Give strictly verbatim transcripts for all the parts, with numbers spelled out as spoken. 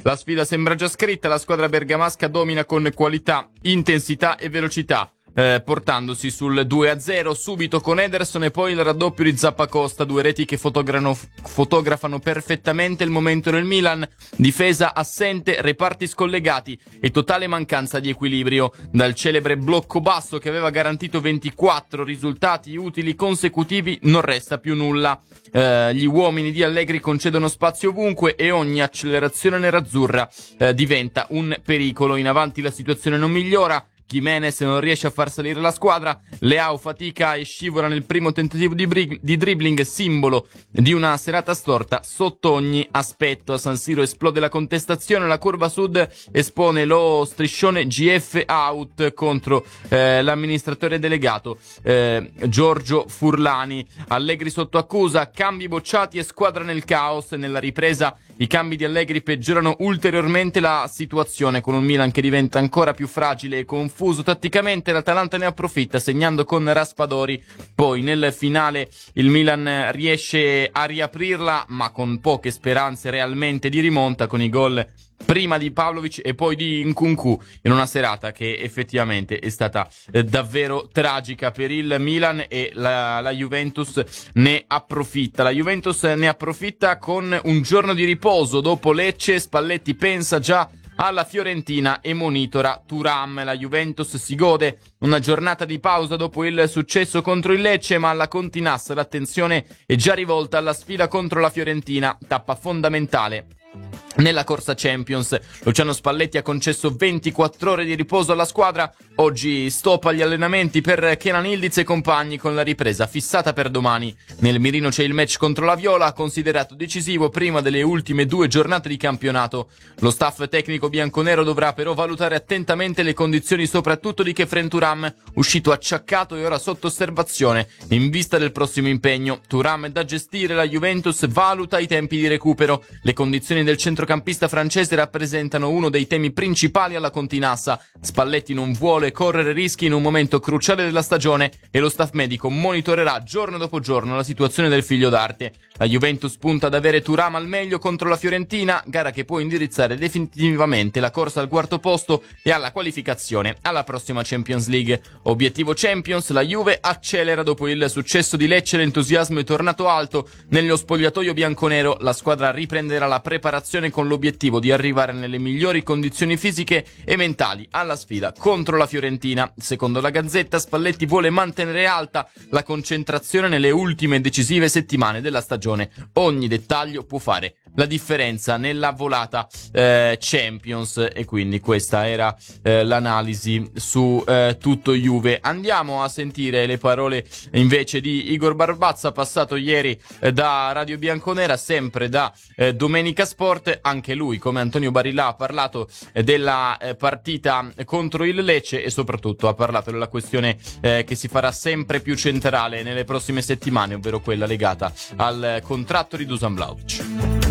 La sfida sembra già scritta, la squadra bergamasca domina con qualità, intensità e velocità, Eh, portandosi sul due a zero subito con Ederson e poi il raddoppio di Zappacosta, due reti che fotografano, fotografano perfettamente il momento del Milan, difesa assente, reparti scollegati e totale mancanza di equilibrio. Dal celebre blocco basso che aveva garantito ventiquattro risultati utili consecutivi non resta più nulla. Eh, gli uomini di Allegri concedono spazio ovunque e ogni accelerazione nerazzurra eh, diventa un pericolo. In avanti la situazione non migliora, Gimenez non riesce a far salire la squadra, Leao fatica e scivola nel primo tentativo di, brig- di dribbling, simbolo di una serata storta sotto ogni aspetto. A San Siro esplode la contestazione, la curva sud espone lo striscione G F out contro eh, l'amministratore delegato eh, Giorgio Furlani. Allegri sotto accusa, cambi bocciati e squadra nel caos. Nella ripresa i cambi di Allegri peggiorano ulteriormente la situazione, con un Milan che diventa ancora più fragile e confuso tatticamente. L'Atalanta ne approfitta segnando con Raspadori, poi nel finale il Milan riesce a riaprirla ma con poche speranze realmente di rimonta, con i gol prima di Pavlovic e poi di Nkunku, in una serata che effettivamente è stata eh, davvero tragica per il Milan, e la, la Juventus ne approfitta. La Juventus ne approfitta con un giorno di riposo dopo Lecce. Spalletti pensa già alla Fiorentina e monitora Thuram. La Juventus si gode una giornata di pausa dopo il successo contro il Lecce, ma alla Continassa l'attenzione è già rivolta alla sfida contro la Fiorentina, tappa fondamentale nella corsa Champions. Luciano Spalletti ha concesso ventiquattro ore di riposo alla squadra. Oggi stop agli allenamenti per Kenan Yildiz e compagni, con la ripresa fissata per domani. Nel mirino c'è il match contro la Viola, considerato decisivo prima delle ultime due giornate di campionato. Lo staff tecnico bianconero dovrà però valutare attentamente le condizioni, soprattutto di Khéphren Thuram, uscito acciaccato e ora sotto osservazione in vista del prossimo impegno. Thuram è da gestire, la Juventus valuta i tempi di recupero. Le condizioni del centrocampista francese rappresentano uno dei temi principali alla Continassa. Spalletti non vuole correre rischi in un momento cruciale della stagione e lo staff medico monitorerà giorno dopo giorno la situazione del figlio d'arte. La Juventus punta ad avere Thuram al meglio contro la Fiorentina, gara che può indirizzare definitivamente la corsa al quarto posto e alla qualificazione alla prossima Champions League. Obiettivo Champions, la Juve accelera dopo il successo di Lecce, l'entusiasmo è tornato alto nello spogliatoio bianconero. La squadra riprenderà la preparazione con l'obiettivo di arrivare nelle migliori condizioni fisiche e mentali alla sfida contro la Fiorentina. Secondo la Gazzetta, Spalletti vuole mantenere alta la concentrazione nelle ultime decisive settimane della stagione. Ogni dettaglio può fare la differenza nella volata eh, Champions, e quindi questa era eh, l'analisi su eh, tutto Juve. Andiamo a sentire le parole invece di Igor Barbazza, passato ieri eh, da Radio Bianconera, sempre da eh, Domenica Sport. Anche lui, come Antonio Barilla, ha parlato eh, della eh, partita contro il Lecce e soprattutto ha parlato della questione eh, che si farà sempre più centrale nelle prossime settimane, ovvero quella legata al contratto di Dusan Vlahovic.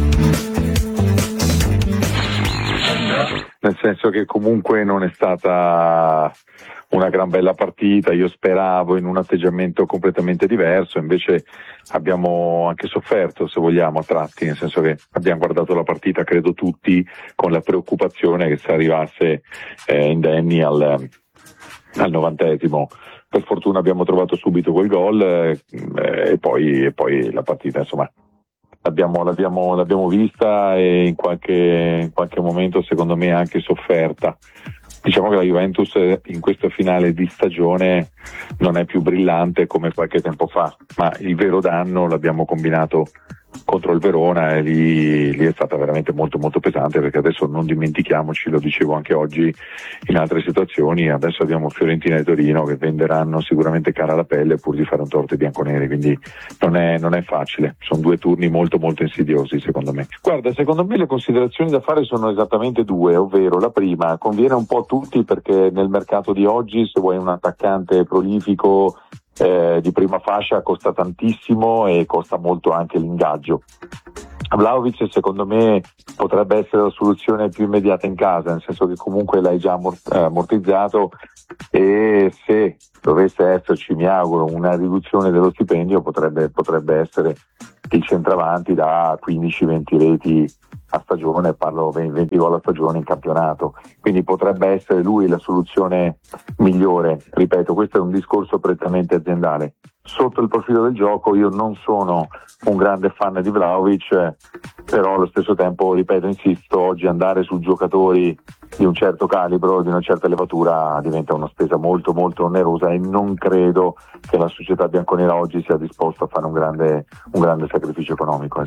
Nel senso che comunque non è stata una gran bella partita. Io speravo in un atteggiamento completamente diverso, invece abbiamo anche sofferto, se vogliamo, a tratti, nel senso che abbiamo guardato la partita, credo tutti, con la preoccupazione che si arrivasse eh, indenni al, al novantesimo. Per fortuna abbiamo trovato subito quel gol eh, e, poi, e poi la partita, insomma, L'abbiamo, l'abbiamo, l'abbiamo vista e in qualche, in qualche momento secondo me anche sofferta. Diciamo che la Juventus in questo finale di stagione non è più brillante come qualche tempo fa, ma il vero danno l'abbiamo combinato contro il Verona e lì, lì è stata veramente molto molto pesante, perché adesso non dimentichiamoci, lo dicevo anche oggi in altre situazioni, adesso abbiamo Fiorentina e Torino che venderanno sicuramente cara la pelle pur di fare un torto ai bianconeri, quindi non è, non è facile, sono due turni molto molto insidiosi secondo me. Guarda, secondo me le considerazioni da fare sono esattamente due, ovvero la prima, conviene un po' a tutti perché nel mercato di oggi, se vuoi un attaccante prolifico Eh, di prima fascia, costa tantissimo e costa molto anche l'ingaggio. Vlahovic secondo me potrebbe essere la soluzione più immediata in casa, nel senso che comunque l'hai già ammortizzato e se dovesse esserci, mi auguro, una riduzione dello stipendio potrebbe, potrebbe essere il centravanti da quindici venti reti a stagione, parlo venti gol a stagione in campionato, quindi potrebbe essere lui la soluzione migliore. Ripeto, questo è un discorso prettamente aziendale. Sotto il profilo del gioco io non sono un grande fan di Vlahovic, però allo stesso tempo, ripeto, insisto, oggi andare su giocatori di un certo calibro, di una certa levatura, diventa una spesa molto molto onerosa, e non credo che la società bianconera oggi sia disposta a fare un grande, un grande sacrificio economico.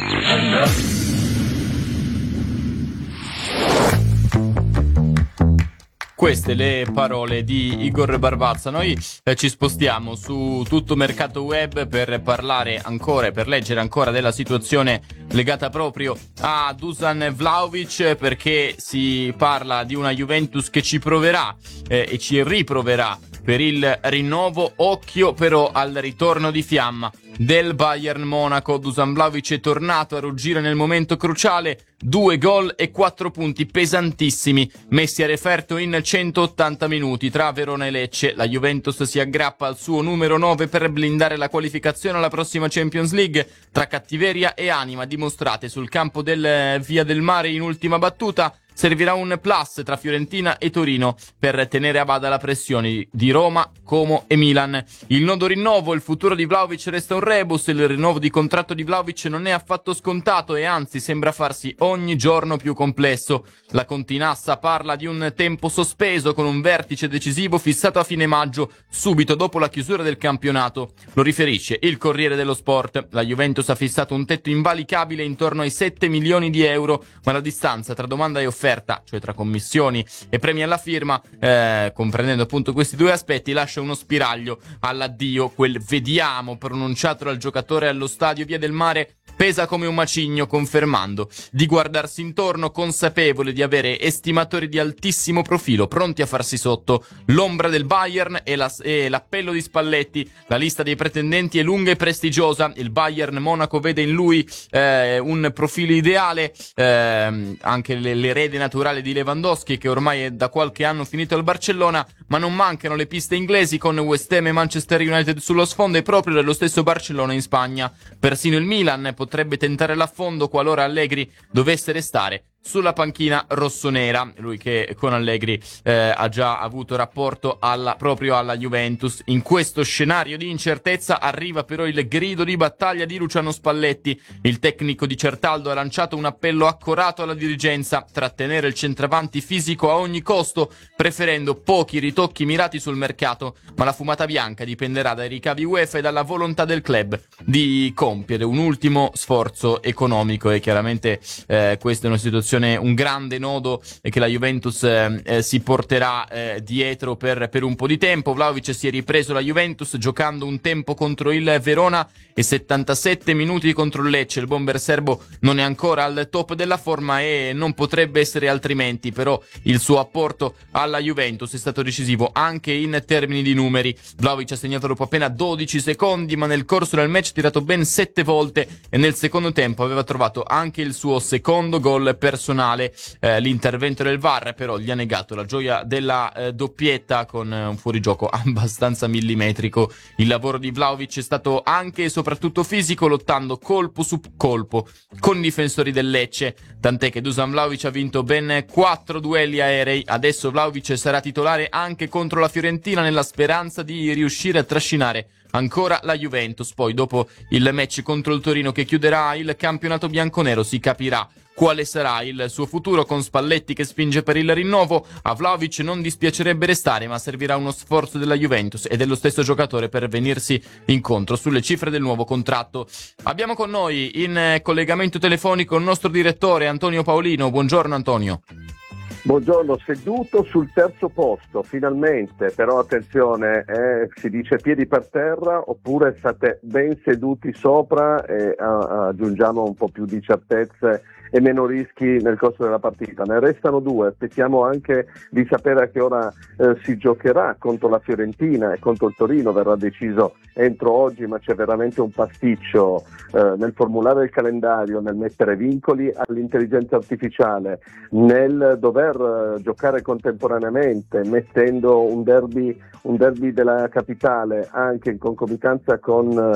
Queste le parole di Igor Barbaza. Noi eh, ci spostiamo su tutto mercato web per parlare ancora e per leggere ancora della situazione legata proprio a Dusan Vlahovic, perché si parla di una Juventus che ci proverà eh, e ci riproverà per il rinnovo. Occhio però al ritorno di fiamma del Bayern Monaco. Dusan Vlahovic è tornato a ruggire nel momento cruciale, due gol e quattro punti pesantissimi messi a referto in centottanta minuti tra Verona e Lecce. La Juventus si aggrappa al suo numero nove per blindare la qualificazione alla prossima Champions League. Tra cattiveria e anima dimostrate sul campo del Via del Mare in ultima battuta, servirà un plus tra Fiorentina e Torino per tenere a bada la pressione di Roma, Como e Milan. Il nodo rinnovo, il futuro di Vlahovic resta un rebus. Il rinnovo di contratto di Vlahovic non è affatto scontato e anzi sembra farsi ogni giorno più complesso. La Continassa parla di un tempo sospeso con un vertice decisivo fissato a fine maggio, subito dopo la chiusura del campionato. Lo riferisce il Corriere dello Sport. La Juventus ha fissato un tetto invalicabile intorno ai sette milioni di euro, ma la distanza tra domanda e offerta, cioè tra commissioni e premi alla firma, eh, comprendendo appunto questi due aspetti, lascia uno spiraglio all'addio. Quel vediamo pronunciato dal giocatore allo stadio Via del Mare pesa come un macigno, confermando di guardarsi intorno, consapevole di avere estimatori di altissimo profilo pronti a farsi sotto. L'ombra del Bayern e, la, e l'appello di Spalletti. La lista dei pretendenti è lunga e prestigiosa. Il Bayern Monaco vede in lui eh, un profilo ideale, eh, anche l'erede naturale di Lewandowski, che ormai è da qualche anno finito al Barcellona, ma non mancano le piste inglesi con West Ham e Manchester United sullo sfondo, e proprio dello stesso Barcellona in Spagna. Persino il Milan potrebbe tentare l'affondo qualora Allegri dovesse restare sulla panchina rossonera, lui che con Allegri eh, ha già avuto rapporto alla, proprio alla Juventus. In questo scenario di incertezza arriva però il grido di battaglia di Luciano Spalletti. Il tecnico di Certaldo ha lanciato un appello accorato alla dirigenza: trattenere il centravanti fisico a ogni costo, preferendo pochi ritocchi mirati sul mercato, ma la fumata bianca dipenderà dai ricavi UEFA e dalla volontà del club di compiere un ultimo sforzo economico. E chiaramente eh, questa è una situazione, un grande nodo che la Juventus eh, eh, si porterà eh, dietro per, per un po' di tempo. Vlahovic si è ripreso la Juventus giocando un tempo contro il Verona e settantasette minuti contro il Lecce. Il bomber serbo non è ancora al top della forma e non potrebbe essere altrimenti, però il suo apporto alla Juventus è stato decisivo anche in termini di numeri. Vlahovic ha segnato dopo appena dodici secondi, ma nel corso del match ha tirato ben sette volte e nel secondo tempo aveva trovato anche il suo secondo gol personale. Eh, l'intervento del V A R però gli ha negato la gioia della eh, doppietta con eh, un fuorigioco abbastanza millimetrico. Il lavoro di Vlahovic è stato anche e soprattutto fisico, lottando colpo su colpo con i difensori del Lecce, tant'è che Dusan Vlahovic ha vinto ben quattro duelli aerei. Adesso Vlahovic sarà titolare anche contro la Fiorentina, nella speranza di riuscire a trascinare ancora la Juventus. Poi dopo il match contro il Torino che chiuderà il campionato bianconero si capirà quale sarà il suo futuro. Con Spalletti che spinge per il rinnovo, a Vlahovic non dispiacerebbe restare, ma servirà uno sforzo della Juventus e dello stesso giocatore per venirsi incontro sulle cifre del nuovo contratto. Abbiamo con noi in collegamento telefonico il nostro direttore Antonio Paolino. Buongiorno Antonio. Buongiorno, seduto sul terzo posto, finalmente, però attenzione, eh, si dice piedi per terra oppure state ben seduti sopra e a, aggiungiamo un po' più di certezze e meno rischi nel corso della partita. Ne restano due, aspettiamo anche di sapere a che ora eh, si giocherà contro la Fiorentina e contro il Torino, verrà deciso entro oggi, ma c'è veramente un pasticcio eh, nel formulare il calendario, nel mettere vincoli all'intelligenza artificiale, nel dover eh, giocare contemporaneamente, mettendo un derby un derby della capitale anche in concomitanza con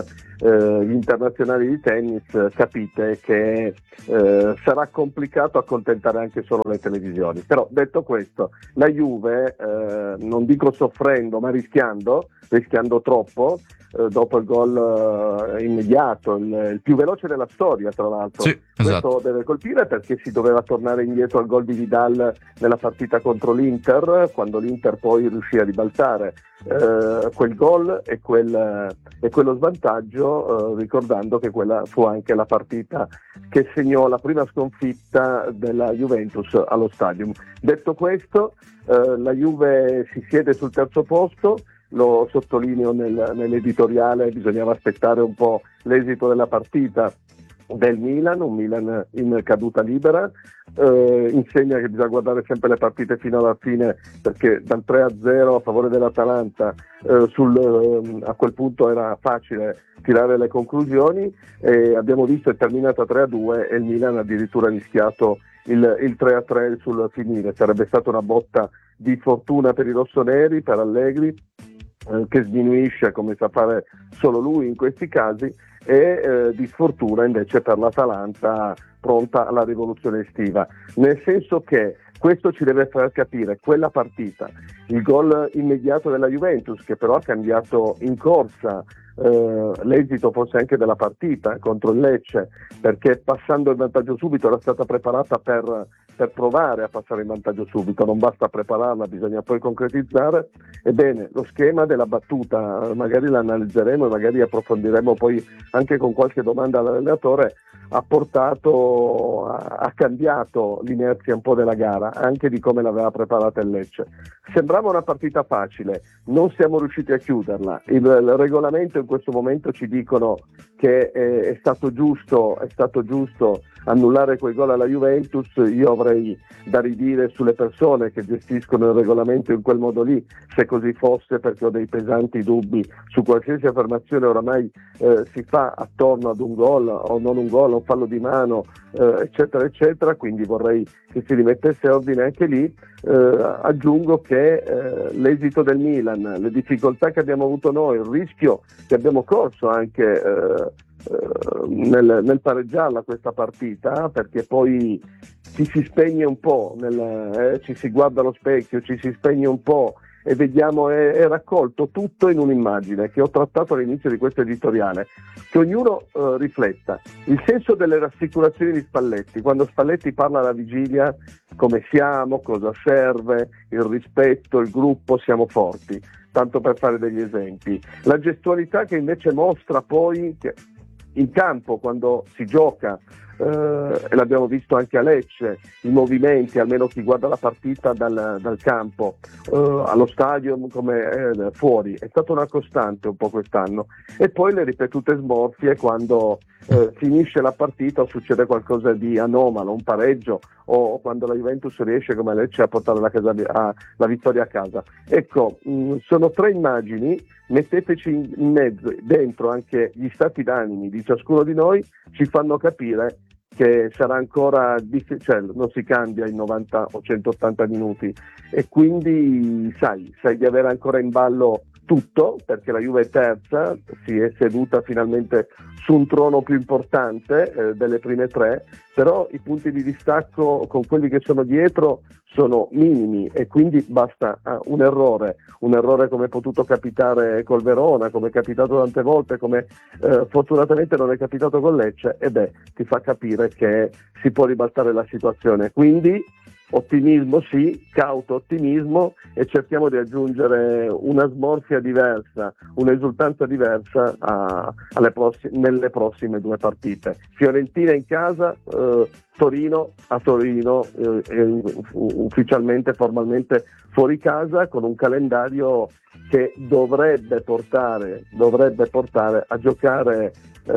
eh, gli internazionali di tennis, capite che eh, sarà complicato accontentare anche solo le televisioni. Però detto questo, la Juve, eh, non dico soffrendo ma rischiando, rischiando troppo, eh, dopo il gol eh, immediato, il, il più veloce della storia tra l'altro, sì, esatto. Questo deve colpire perché si doveva tornare indietro al gol di Vidal nella partita contro l'Inter, quando l'Inter poi riuscì a ribaltare eh, quel gol e, quel, e quello svantaggio, eh, ricordando che quella fu anche la partita che segnò la prima sconfitta della Juventus allo Stadium. Detto questo, eh, la Juve si siede sul terzo posto, lo sottolineo nel, nell'editoriale, bisognava aspettare un po' l'esito della partita del Milan, un Milan in caduta libera, eh, insegna che bisogna guardare sempre le partite fino alla fine, perché dal tre a zero a favore dell'Atalanta eh, sul, eh, a quel punto era facile tirare le conclusioni, e abbiamo visto è terminata tre a due e il Milan ha addirittura rischiato il, il tre a tre sul finire. Sarebbe stata una botta di fortuna per i rossoneri, per Allegri, eh, che sminuisce come sa fare solo lui in questi casi, e eh, di sfortuna invece per l'Atalanta pronta alla rivoluzione estiva, nel senso che questo ci deve far capire quella partita, il gol immediato della Juventus che però ha cambiato in corsa eh, l'esito forse anche della partita contro il Lecce, perché passando il vantaggio subito era stata preparata per, per provare a passare in vantaggio subito, non basta prepararla, bisogna poi concretizzare. Ebbene, lo schema della battuta magari l'analizzeremo e magari approfondiremo poi anche con qualche domanda all'allenatore, ha portato, ha cambiato l'inerzia un po' della gara, anche di come l'aveva preparata il Lecce. Sembrava una partita facile, non siamo riusciti a chiuderla. Il, il regolamento in questo momento ci dicono che è, è stato giusto, è stato giusto annullare quei gol alla Juventus. Io avrei da ridire sulle persone che gestiscono il regolamento in quel modo lì, se così fosse, perché ho dei pesanti dubbi su qualsiasi affermazione oramai eh, si fa attorno ad un gol o non un gol, un fallo di mano, eh, eccetera eccetera, quindi vorrei che si rimettesse ordine anche lì. Eh, aggiungo che eh, l'esito del Milan, le difficoltà che abbiamo avuto noi, il rischio che abbiamo corso anche eh, eh, nel, nel pareggiarla questa partita, perché poi ci si spegne un po', nel, eh, ci si guarda allo specchio, ci si spegne un po' e vediamo, è, è raccolto tutto in un'immagine che ho trattato all'inizio di questo editoriale, che ognuno eh, rifletta il senso delle rassicurazioni di Spalletti, quando Spalletti parla alla vigilia, come siamo, cosa serve, il rispetto, il gruppo, siamo forti, tanto per fare degli esempi. La gestualità che invece mostra poi che in campo, quando si gioca, eh, e l'abbiamo visto anche a Lecce, i movimenti, almeno chi guarda la partita dal, dal campo, eh, allo stadio come eh, fuori, è stata una costante un po' quest'anno. E poi le ripetute smorfie quando eh, finisce la partita o succede qualcosa di anomalo, un pareggio, o quando la Juventus riesce come Lecce a portare la, casa, a, la vittoria a casa. Ecco, mh, sono tre immagini, metteteci in, in mezzo, dentro anche gli stati d'animi di ciascuno di noi, ci fanno capire che sarà ancora difficile, cioè non si cambia in novanta o centottanta minuti, e quindi sai, sai di avere ancora in ballo tutto, perché la Juve è terza, si è seduta finalmente su un trono più importante eh, delle prime tre, però i punti di distacco con quelli che sono dietro sono minimi, e quindi basta ah, un errore, un errore come è potuto capitare col Verona, come è capitato tante volte, come eh, fortunatamente non è capitato con Lecce, e beh, ti fa capire che si può ribaltare la situazione. Quindi ottimismo sì, cauto ottimismo, e cerchiamo di aggiungere una smorfia diversa, un'esultanza diversa a, alle prossime, nelle prossime due partite. Fiorentina in casa, eh, Torino a Torino, eh, ufficialmente, formalmente fuori casa, con un calendario che dovrebbe portare, dovrebbe portare a giocare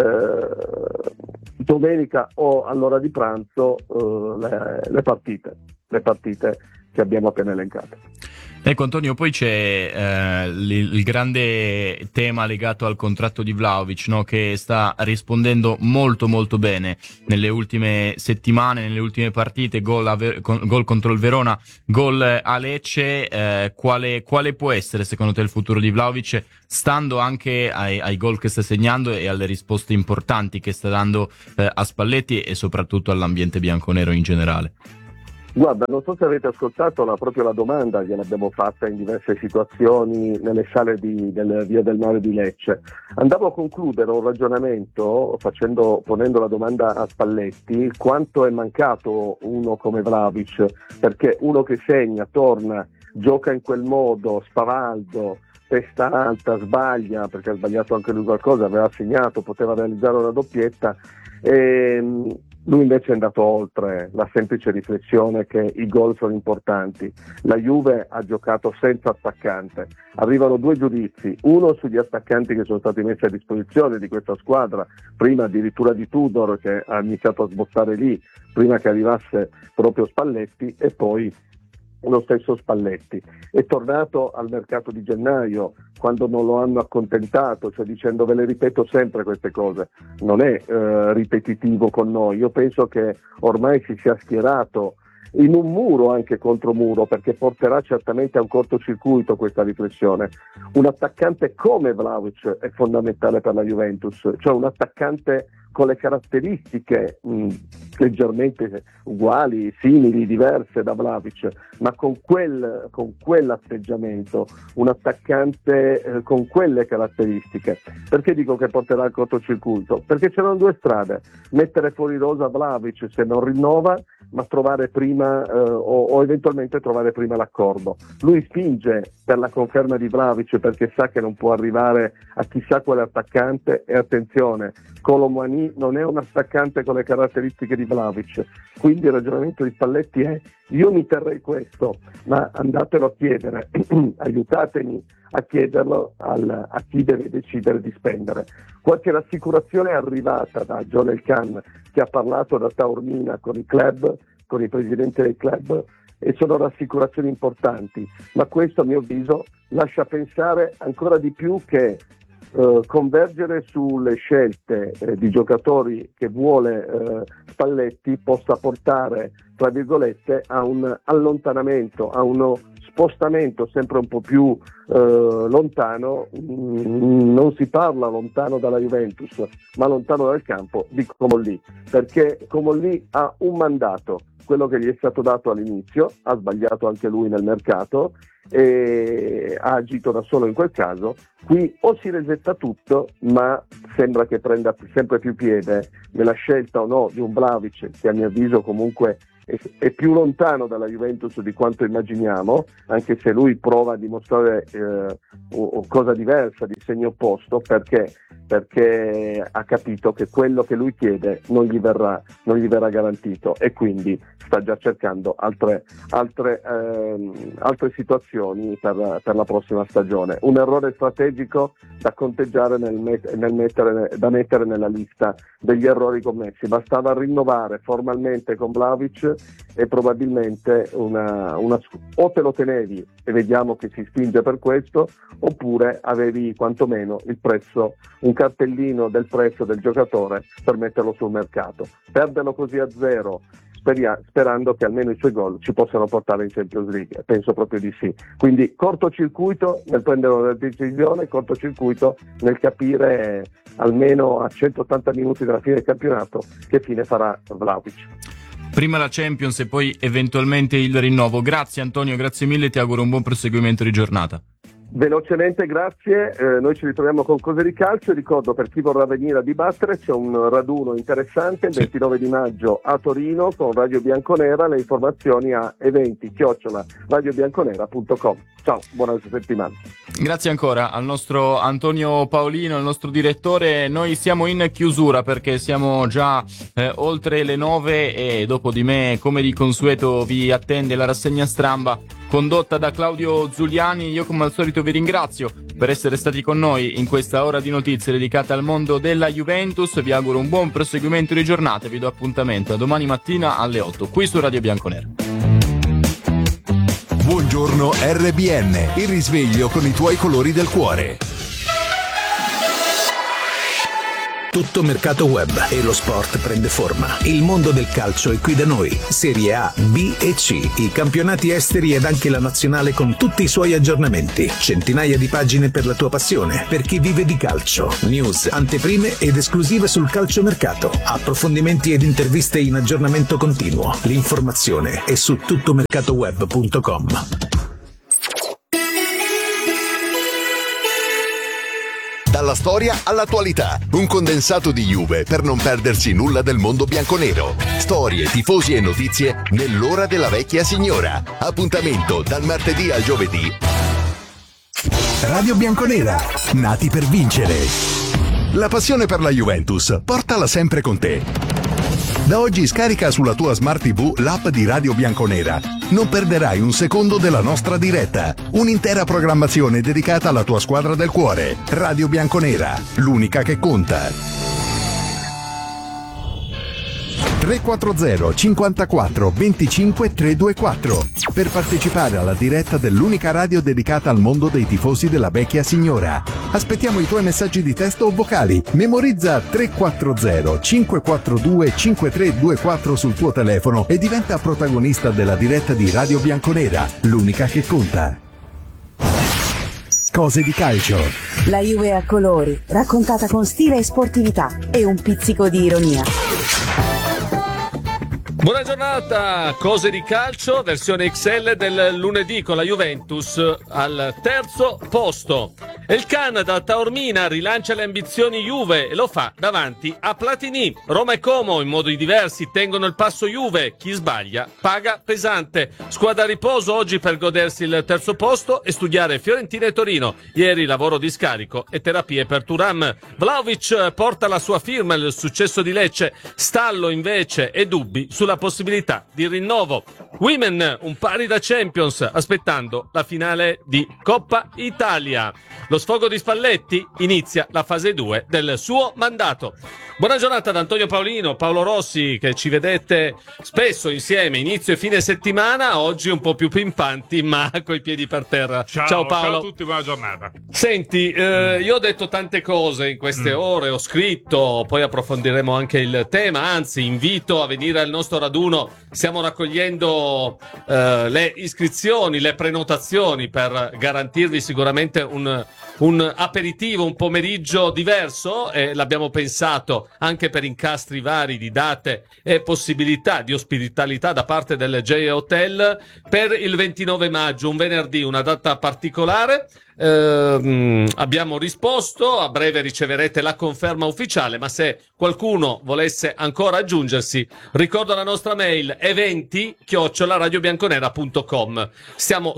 eh, domenica o all'ora di pranzo eh, le, le partite. le partite che abbiamo appena elencato. Ecco Antonio, poi c'è eh, il, il grande tema legato al contratto di Vlahovic, no? Che sta rispondendo molto molto bene nelle ultime settimane, nelle ultime partite, gol, a Ver- con, gol contro il Verona, gol a Lecce. Eh, quale, quale può essere secondo te il futuro di Vlahovic, stando anche ai, ai gol che sta segnando e alle risposte importanti che sta dando eh, a Spalletti e soprattutto all'ambiente bianconero in generale? Guarda, non so se avete ascoltato la, proprio la domanda, gliel'abbiamo fatta in diverse situazioni nelle sale di, del Via del Mare di Lecce. Andavo a concludere un ragionamento facendo, ponendo la domanda a Spalletti: quanto è mancato uno come Vlahovic, perché uno che segna, torna, gioca in quel modo, spavaldo, testa alta, sbaglia, perché ha sbagliato anche lui qualcosa, aveva segnato, poteva realizzare una doppietta. E, lui invece è andato oltre la semplice riflessione che i gol sono importanti. La Juve ha giocato senza attaccante. Arrivano due giudizi, uno sugli attaccanti che sono stati messi a disposizione di questa squadra, prima addirittura di Tudor che ha iniziato a sbottare lì, prima che arrivasse proprio Spalletti, e poi lo stesso Spalletti. È tornato al mercato di gennaio, quando non lo hanno accontentato, cioè dicendo: ve le ripeto sempre queste cose. Non è eh, ripetitivo con noi. Io penso che ormai si sia schierato in un muro, anche contro muro, perché porterà certamente a un cortocircuito questa riflessione. Un attaccante come Vlahovic è fondamentale per la Juventus, cioè un attaccante con le caratteristiche mh, leggermente uguali, simili, diverse da Vlahovic, ma con quel con quell'atteggiamento, un attaccante eh, con quelle caratteristiche. Perché dico che porterà al cortocircuito? Perché c'erano due strade: mettere fuori rosa Vlahovic se non rinnova, ma trovare prima eh, o, o eventualmente trovare prima l'accordo. Lui spinge per la conferma di Vlahovic perché sa che non può arrivare a chissà quale attaccante, e attenzione, Kolo Muani non è un attaccante con le caratteristiche di Vlahovic, quindi il ragionamento di Spalletti è: io mi terrei questo, ma andatelo a chiedere, aiutatemi a chiederlo al, a chi deve decidere di spendere. Qualche rassicurazione è arrivata da John Elkann, che ha parlato da Taormina con i club, con i presidenti dei club, e sono rassicurazioni importanti, ma questo a mio avviso lascia pensare ancora di più che Uh, convergere sulle scelte eh, di giocatori che vuole uh, Spalletti possa portare, tra virgolette, a un allontanamento, a uno spostamento sempre un po' più uh, lontano. Mm, non si parla lontano dalla Juventus, ma lontano dal campo, di Comolli, perché Comolli ha un mandato, quello che gli è stato dato all'inizio, ha sbagliato anche lui nel mercato e ha agito da solo in quel caso. Qui o si resetta tutto, ma sembra che prenda sempre più piede nella scelta o no di un Vlahovic, che a mio avviso comunque è, è più lontano dalla Juventus di quanto immaginiamo, anche se lui prova a dimostrare eh, cosa diversa, di segno opposto, perché perché ha capito che quello che lui chiede non gli verrà, non gli verrà garantito, e quindi sta già cercando altre, altre, ehm, altre situazioni per, per la prossima stagione. Un errore strategico da conteggiare nel, met- nel mettere, da mettere nella lista degli errori commessi. Bastava rinnovare formalmente con Vlahovic e probabilmente una, una, o te lo tenevi e vediamo che si spinge per questo, oppure avevi quantomeno il prezzo, un cartellino del prezzo del giocatore per metterlo sul mercato. Perderlo così a zero, speria- sperando che almeno i suoi gol ci possano portare in Champions League, penso proprio di sì. Quindi cortocircuito nel prendere una decisione, cortocircuito nel capire almeno a centottanta minuti dalla fine del campionato che fine farà Vlahovic. Prima la Champions e poi eventualmente il rinnovo. Grazie Antonio, grazie mille, ti auguro un buon proseguimento di giornata. Velocemente, grazie. Eh, noi ci ritroviamo con Cose di Calcio. Ricordo, per chi vorrà venire a dibattere, c'è un raduno interessante il sì. ventinove di maggio a Torino con Radio Bianconera. Le informazioni a eventi chiocciola radiobianconera punto com. Ciao, buona settimana. Grazie ancora al nostro Antonio Paolino, il nostro direttore. Noi siamo in chiusura perché siamo già eh, oltre le nove e dopo di me, come di consueto, vi attende la rassegna stramba condotta da Claudio Zuliani. Io come al solito vi ringrazio per essere stati con noi in questa ora di notizie dedicata al mondo della Juventus. Vi auguro un buon proseguimento di giornata e vi do appuntamento a domani mattina alle otto qui su Radio Bianconera. Buongiorno R B N, il risveglio con i tuoi colori del cuore. Tutto mercato web e lo sport prende forma. Il mondo del calcio è qui da noi. Serie A, B e C, i campionati esteri ed anche la nazionale con tutti i suoi aggiornamenti. Centinaia di pagine per la tua passione, per chi vive di calcio. News, anteprime ed esclusive sul calciomercato. Approfondimenti ed interviste in aggiornamento continuo. L'informazione è su tuttomercatoweb punto com. Dalla storia all'attualità, un condensato di Juve per non perdersi nulla del mondo bianconero. Storie, tifosi e notizie nell'ora della vecchia signora. Appuntamento dal martedì al giovedì. Radio Bianconera, nati per vincere. La passione per la Juventus, portala sempre con te. Da oggi scarica sulla tua Smart tivù l'app di Radio Bianconera. Non perderai un secondo della nostra diretta. Un'intera programmazione dedicata alla tua squadra del cuore. Radio Bianconera, l'unica che conta. tre quattro zero cinquantaquattro venticinque trecentoventiquattro per partecipare alla diretta dell'unica radio dedicata al mondo dei tifosi della vecchia signora. Aspettiamo i tuoi messaggi di testo o vocali. Memorizza tre quattro zero cinque quattro due cinque tre due quattro sul tuo telefono e diventa protagonista della diretta di Radio Bianconera, l'unica che conta. Cose di calcio. La Juve a colori, raccontata con stile e sportività e un pizzico di ironia. Buona giornata, cose di calcio, versione X L del lunedì con la Juventus al terzo posto. E il Canada, Taormina, rilancia le ambizioni Juve e lo fa davanti a Platini. Roma e Como, in modi diversi, tengono il passo Juve. Chi sbaglia paga pesante. Squadra a riposo oggi per godersi il terzo posto e studiare Fiorentina e Torino. Ieri lavoro di scarico e terapie per Thuram. Vlahovic porta la sua firma al successo di Lecce. Stallo invece e dubbi sulla possibilità di rinnovo. Women, un pari da Champions, aspettando la finale di Coppa Italia. Lo sfogo di Spalletti, inizia la fase due del suo mandato. Buona giornata ad Antonio Paolino, Paolo Rossi, che ci vedete spesso insieme, inizio e fine settimana, oggi un po' più pimpanti, ma coi piedi per terra. Ciao, ciao Paolo. Ciao a tutti, buona giornata. Senti, eh, io ho detto tante cose in queste mm. ore, ho scritto, poi approfondiremo anche il tema, anzi invito a venire al nostro raduno, stiamo raccogliendo eh, le iscrizioni, le prenotazioni per garantirvi sicuramente un, un aperitivo, un pomeriggio diverso e l'abbiamo pensato anche per incastri vari di date e possibilità di ospitalità da parte del J Hotel per il ventinove maggio, un venerdì, una data particolare. Eh, abbiamo risposto, a breve riceverete la conferma ufficiale, ma se qualcuno volesse ancora aggiungersi, ricordo la nostra mail eventi chiocciola radiobianconera punto com. Stiamo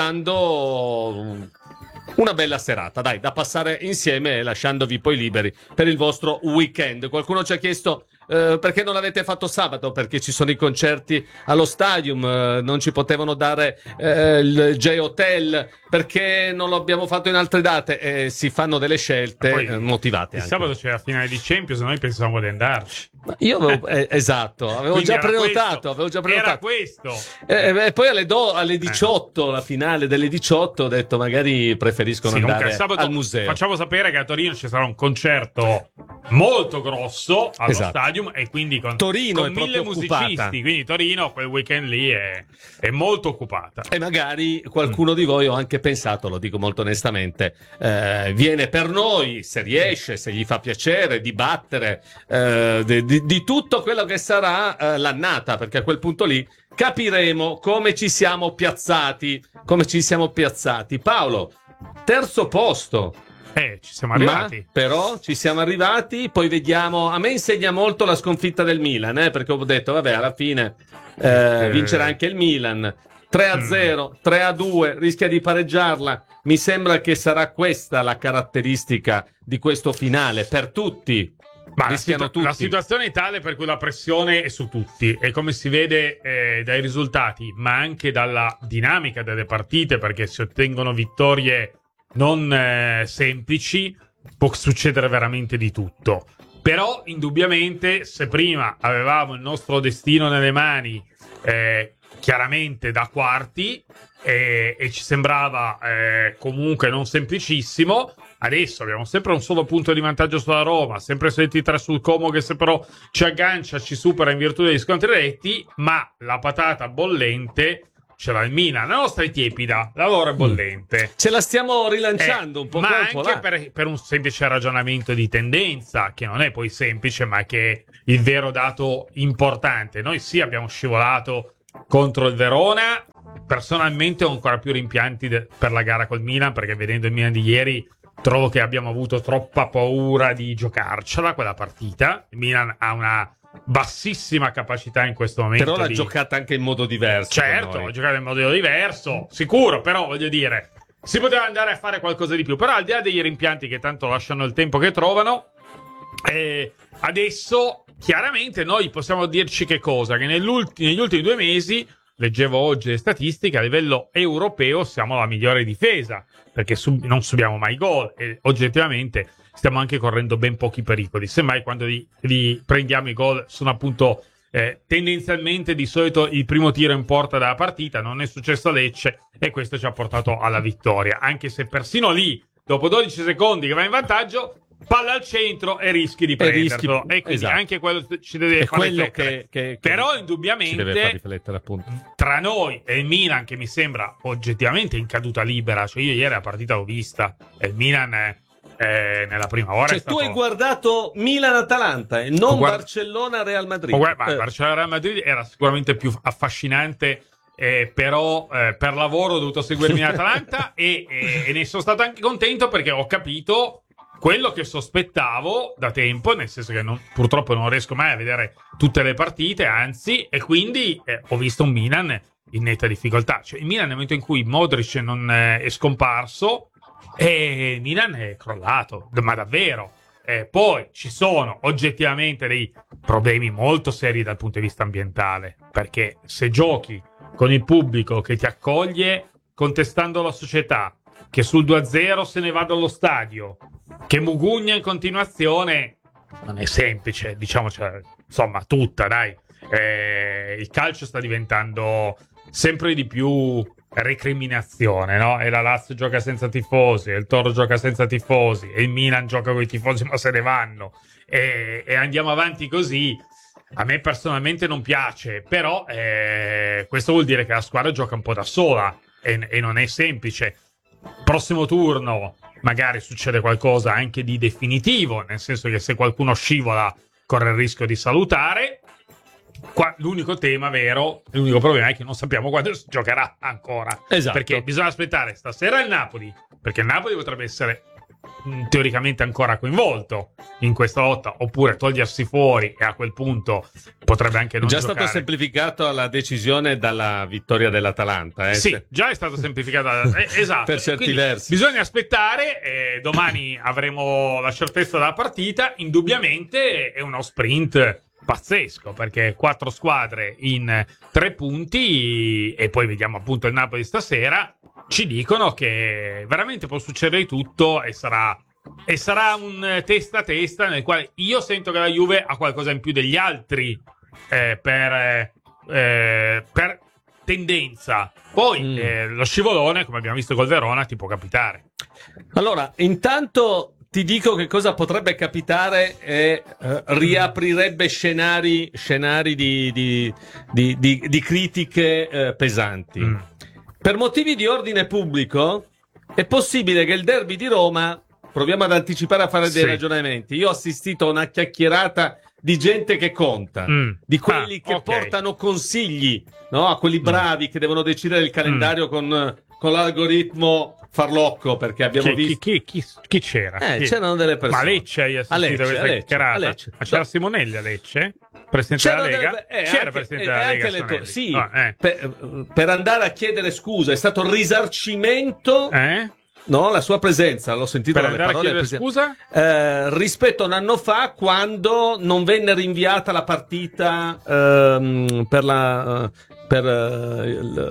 studiando una bella serata, dai, da passare insieme, lasciandovi poi liberi per il vostro weekend. Qualcuno ci ha chiesto eh, perché non l'avete fatto sabato, perché ci sono i concerti allo stadium, eh, non ci potevano dare eh, il J Hotel, perché non lo abbiamo fatto in altre date, e eh, si fanno delle scelte poi, eh, motivate. Il anche. Sabato c'è la finale di Champions, noi pensavamo di andarci. Ma io avevo, eh, esatto, avevo già prenotato, avevo già prenotato. Era questo. E eh, poi alle, do, alle diciotto, eh. la finale delle diciotto, ho detto magari preferiscono sì, andare sabato al museo. Facciamo sapere che a Torino ci sarà un concerto molto grosso allo esatto. stadium, e quindi con, Torino con è mille musicisti, occupata. Quindi Torino quel weekend lì è, è molto occupata. E magari qualcuno mm. di voi, ho anche pensato, lo dico molto onestamente, eh, viene per noi, se riesce, se gli fa piacere, dibattere eh, di, di, di tutto quello che sarà eh, l'annata, perché a quel punto lì capiremo come ci siamo piazzati, come ci siamo piazzati. Paolo, terzo posto. Eh, ci siamo arrivati. Ma, però ci siamo arrivati, poi vediamo. A me insegna molto la sconfitta del Milan, eh, perché ho detto, vabbè, alla fine eh, vincerà anche il Milan. tre a zero, tre a due, rischia di pareggiarla. Mi sembra che sarà questa la caratteristica di questo finale per tutti. Ma la, situ- tutti. La situazione è tale per cui la pressione è su tutti, e come si vede eh, dai risultati, ma anche dalla dinamica delle partite, perché si ottengono vittorie non eh, semplici, può succedere veramente di tutto. Però indubbiamente, se prima avevamo il nostro destino nelle mani, eh, chiaramente da quarti e, e ci sembrava eh, comunque non semplicissimo. Adesso abbiamo sempre un solo punto di vantaggio sulla Roma, sempre soliti tre sul Como che se però ci aggancia, ci supera in virtù degli scontri diretti, ma la patata bollente ce l'ha il Milan. La nostra è tiepida, la loro è bollente. Ce la stiamo rilanciando eh, un po' ma qua, anche un po' là. per, per un semplice ragionamento di tendenza, che non è poi semplice, ma che è il vero dato importante. Noi sì abbiamo scivolato contro il Verona, personalmente ho ancora più rimpianti de- per la gara col Milan, perché vedendo il Milan di ieri trovo che abbiamo avuto troppa paura di giocarcela quella partita. Il Milan ha una bassissima capacità in questo momento. Però l'ha di... giocata anche in modo diverso. Certo, ha giocato in modo diverso, sicuro, però voglio dire, si poteva andare a fare qualcosa di più. Però al di là degli rimpianti che tanto lasciano il tempo che trovano, eh, adesso chiaramente noi possiamo dirci che cosa? Che negli ultimi due mesi, leggevo oggi le statistiche, a livello europeo siamo la migliore difesa, perché sub- non subiamo mai gol e oggettivamente stiamo anche correndo ben pochi pericoli. Semmai quando li, li prendiamo i gol sono appunto eh, tendenzialmente di solito il primo tiro in porta della partita. Non è successo a Lecce e questo ci ha portato alla vittoria, anche se persino lì dopo dodici secondi che va in vantaggio, palla al centro e rischi di prenderlo, e, e quindi esatto. anche quello ci deve È fare quello riflettere. che, che, che Però indubbiamente ci deve far riflettere, appunto. Tra noi e il Milan, che mi sembra oggettivamente in caduta libera, cioè io ieri la partita l'ho vista e il Milan è, è nella prima ora cioè è stato... tu hai guardato Milan-Atalanta e non Guarda... Barcellona-Real Madrid. Oh, guarda, eh. Barcellona-Real Madrid era sicuramente più affascinante, eh, però eh, per lavoro ho dovuto seguirmi in Atalanta e, e, e ne sono stato anche contento, perché ho capito quello che sospettavo da tempo, nel senso che non, purtroppo non riesco mai a vedere tutte le partite, anzi, e quindi eh, ho visto un Milan in netta difficoltà. Cioè il Milan nel momento in cui Modric non eh, è scomparso, e il Milan è crollato, ma davvero. Eh, poi ci sono oggettivamente dei problemi molto seri dal punto di vista ambientale, perché se giochi con il pubblico che ti accoglie contestando la società, che sul due a zero se ne va dallo stadio, che mugugna in continuazione, non è semplice, diciamo, cioè, insomma, tutta, dai. Eh, il calcio sta diventando sempre di più recriminazione, no? E la Lazio gioca senza tifosi, e il Toro gioca senza tifosi, e il Milan gioca con i tifosi ma se ne vanno, e, e andiamo avanti così. A me personalmente non piace, però eh, questo vuol dire che la squadra gioca un po' da sola e, e non è semplice. Prossimo turno magari succede qualcosa anche di definitivo, nel senso che se qualcuno scivola corre il rischio di salutare. Qua l'unico tema vero, l'unico problema è che non sappiamo quando si giocherà ancora. Esatto. Perché bisogna aspettare stasera il Napoli, perché il Napoli potrebbe essere mh, teoricamente ancora coinvolto in questa lotta, oppure togliersi fuori e a quel punto potrebbe anche non già giocare. Già stato semplificato la decisione dalla vittoria dell'Atalanta, eh? Sì, già è stato semplificato, eh, esatto. Per certi Quindi versi. Bisogna aspettare, eh, domani avremo la certezza della partita. Indubbiamente è uno sprint pazzesco, perché quattro squadre in tre punti, e poi vediamo appunto il Napoli stasera, ci dicono che veramente può succedere di tutto e sarà, e sarà un testa a testa nel quale io sento che la Juve ha qualcosa in più degli altri eh, per, eh, per tendenza. Poi mm. eh, lo scivolone, come abbiamo visto col Verona, ti può capitare. Allora, intanto ti dico che cosa potrebbe capitare e eh, riaprirebbe scenari, scenari di, di, di, di, di critiche eh, pesanti. Mm. Per motivi di ordine pubblico è possibile che il derby di Roma, proviamo ad anticipare a fare dei sì. ragionamenti. Io ho assistito a una chiacchierata di gente che conta, mm. di quelli ah, che okay. portano consigli, no? A quelli bravi mm. che devono decidere il calendario mm. con, con l'algoritmo farlocco, perché abbiamo chi, visto chi, chi, chi c'era? Eh, chi? c'erano delle persone. Ma Lecce hai assistito a Lecce, a questa a Lecce, chiacchierata? a Lecce. Ma c'era Simonelli a Lecce? Presidente C'era della Lega? delle, eh, c'era anche, Presidente eh, della Lega anche le to- sì, ah, eh. per, per andare a chiedere scusa è stato risarcimento eh? No, la sua presenza, l'ho sentito per dalle andare parole a chiedere scusa? Eh, rispetto a un anno fa, quando non venne rinviata la partita ehm, per la per uh,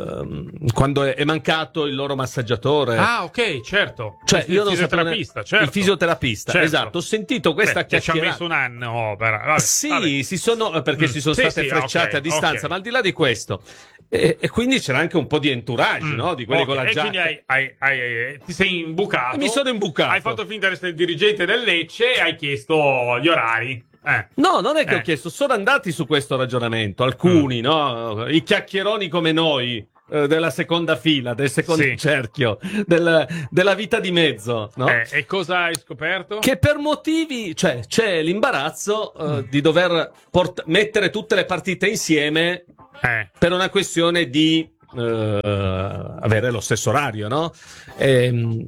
il, quando è, è mancato il loro massaggiatore. Ah, ok, certo. Cioè, il io non fisioterapista, certo. Il fisioterapista, certo. esatto. Ho sentito questa Beh, chiacchierata. ci ha messo un anno per... vabbè, sì, vabbè. si sono perché mm. si sono sì, state sì, frecciate okay, a distanza, okay. ma al di là di questo, E, e quindi c'era anche un po' di entourage, Mm. no? Di quelli Ok, con la e giacca. quindi hai, hai- hai- hai- ti sei imbucato. Mi sono imbucato. Hai fatto finta di essere il dirigente del Lecce e hai chiesto gli orari. Eh. No, non è che Eh. ho chiesto, sono andati su questo ragionamento, alcuni, Mm. no? I chiacchieroni come noi, eh, della seconda fila, del secondo Sì. cerchio, del- della vita di mezzo, no? Eh, e cosa hai scoperto? Che per motivi, cioè c'è l'imbarazzo eh, di dover port- mettere tutte le partite insieme Eh. per una questione di eh, avere lo stesso orario, no? Ehm,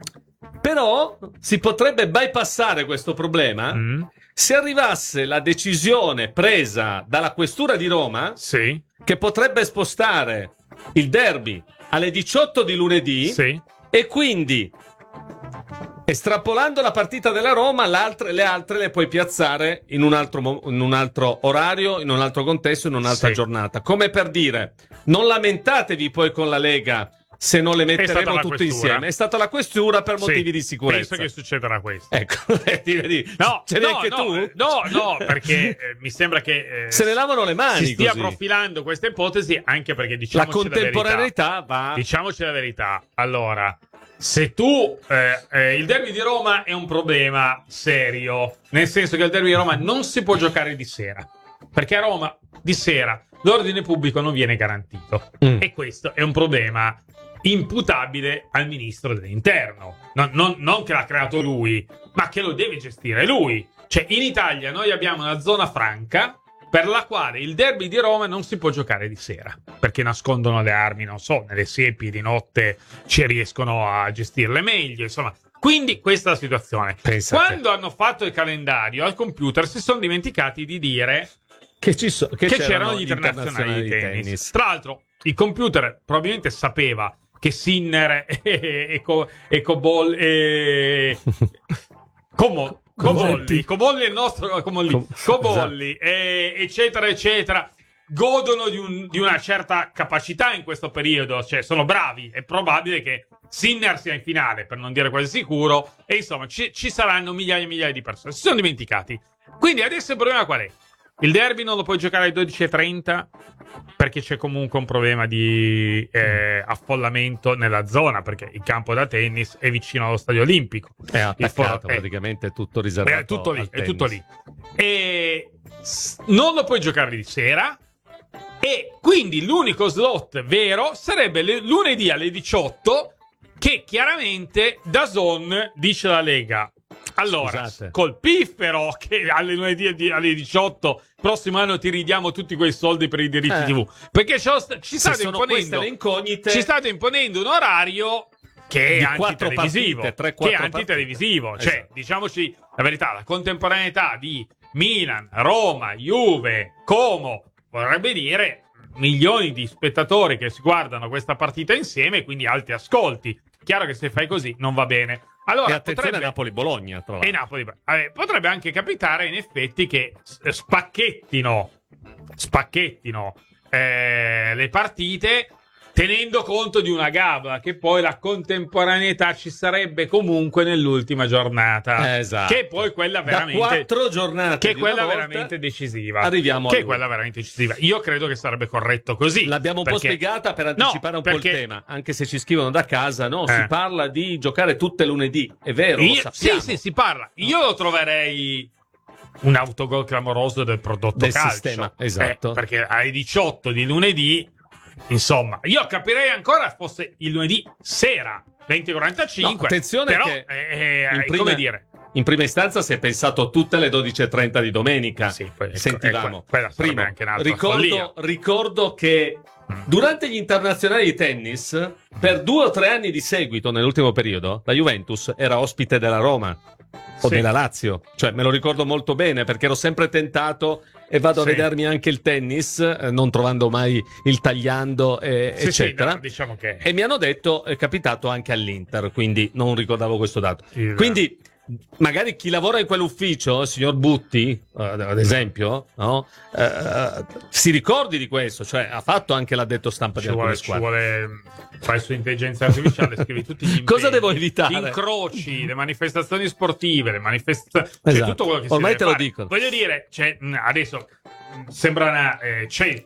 però si potrebbe bypassare questo problema Mm. se arrivasse la decisione presa dalla Questura di Roma Sì. che potrebbe spostare il derby alle diciotto di lunedì Sì. e quindi estrapolando la partita della Roma l'altre- le altre le puoi piazzare in un altro, mo- in un altro orario, in un altro contesto, in un'altra Sì. giornata, come per dire non lamentatevi poi con la Lega se non le stata metteremo la tutte questura. insieme, è stata la questura per Sì. motivi di sicurezza. Penso che succederà questo. Ecco, vedi, vedi. No, ce n'è no, anche no, tu? eh, no, no, perché eh, mi sembra che eh, Se ne lavano le mani si stia così. profilando questa ipotesi, anche perché La diciamoci la, contemporaneità verità. va Diciamoci la verità. Allora, se tu eh, eh, il derby di Roma è un problema serio, nel senso che il derby di Roma non si può giocare di sera, perché a Roma di sera l'ordine pubblico non viene garantito. Mm. E questo è un problema imputabile al ministro dell'interno. Non, non- non che l'ha creato lui, ma che lo deve gestire lui. Cioè, in Italia noi abbiamo una zona franca per la quale il derby di Roma non si può giocare di sera, perché nascondono le armi, non so, nelle siepi di notte ci riescono a gestirle meglio, insomma. Quindi questa è la situazione. Pensa a te. Quando hanno fatto il calendario al computer si sono dimenticati di dire che, ci so- che che c'erano c'erano gli internazionali di tennis. Tra l'altro, il computer probabilmente sapeva che Sinner e, e, Co- e Cobol e Como- Cobolli, Cobolli è il nostro Cobolli, Com- Cobolli e- eccetera eccetera godono di, un- di una certa capacità in questo periodo, cioè sono bravi, è probabile che Sinner sia in finale, per non dire quasi sicuro, e insomma ci, ci saranno migliaia e migliaia di persone, si sono dimenticati. Quindi adesso il problema qual è? Il derby non lo puoi giocare alle dodici e trenta perché c'è comunque un problema di eh, affollamento nella zona, perché il campo da tennis è vicino allo stadio olimpico. è Il attaccato foro- eh, praticamente, è tutto riservato. Beh, è tutto lì, al è tennis. tutto lì. E s- non lo puoi giocare di sera. E quindi l'unico slot vero sarebbe le- lunedì alle diciotto, che chiaramente DAZN dice la Lega. Allora, Scusate. col piffero che alle lunedì di- alle diciotto prossimo anno ti ridiamo tutti quei soldi per i diritti Eh. tivù. Perché ci, ci Se state sono queste imponendo le incognite, ci state imponendo un orario che è Di quattro antitelevisivo, partite, tre, che è quattro antitelevisivo. partite. Cioè, Esatto. diciamoci la verità, la contemporaneità di Milan, Roma, Juve, Como vorrebbe dire milioni di spettatori che si guardano questa partita insieme, quindi alti ascolti. Chiaro che se fai così non va bene. Allora, e attenzione potrebbe... a Napoli-Bologna, tra E l'altro. Napoli, eh, potrebbe anche capitare in effetti che s- spacchettino, spacchettino eh, le partite tenendo conto di una gabla, che poi la contemporaneità ci sarebbe comunque nell'ultima giornata, Eh, esatto. che poi quella Da veramente quattro giornate che è di una quella volta, veramente decisiva. arriviamo a che è lui. quella veramente decisiva. Io credo che sarebbe corretto così. L'abbiamo un po' perché- spiegata per anticipare No, un po' perché- il tema, anche se ci scrivono da casa, no? Si Eh. parla di giocare tutte lunedì, è vero, lo Io- sappiamo. sì, sì, si parla. Io lo troverei un autogol clamoroso del prodotto Del calcio. sistema, esatto. Eh, perché alle diciotto di lunedì, insomma, io capirei ancora fosse il lunedì sera, venti e quarantacinque. No, attenzione però, che eh, in eh, prima- come dire... In prima istanza si è pensato tutte le dodici e trenta di domenica. Sì, poi- ecco, Sentivamo. ecco, quella sarebbe Primo, anche un'altra follia. ricordo, ricordo che durante gli internazionali di tennis, per due o tre anni di seguito, nell'ultimo periodo, la Juventus era ospite della Roma o Sì. della Lazio. Cioè, me lo ricordo molto bene perché ero sempre tentato e vado a Sì. vedermi anche il tennis, eh, non trovando mai il tagliando, eh, Sì, sì, eccetera. no, diciamo che... E mi hanno detto è capitato anche all'Inter, quindi non ricordavo questo dato. Sì, Quindi magari chi lavora in quell'ufficio, il signor Butti, eh, ad esempio, no? Eh, si ricordi di questo, cioè ha fatto anche l'addetto stampa Ci di alcune vuole, ci squadre. vuole fai su intelligenza artificiale, scrivi tutti gli impegni, Cosa devo evitare? gli incroci, le manifestazioni sportive, le manifestazioni, cioè Esatto. tutto quello che si Ormai deve te lo fare. dicono. Voglio dire, cioè, mh, adesso mh, sembra una, eh, c'è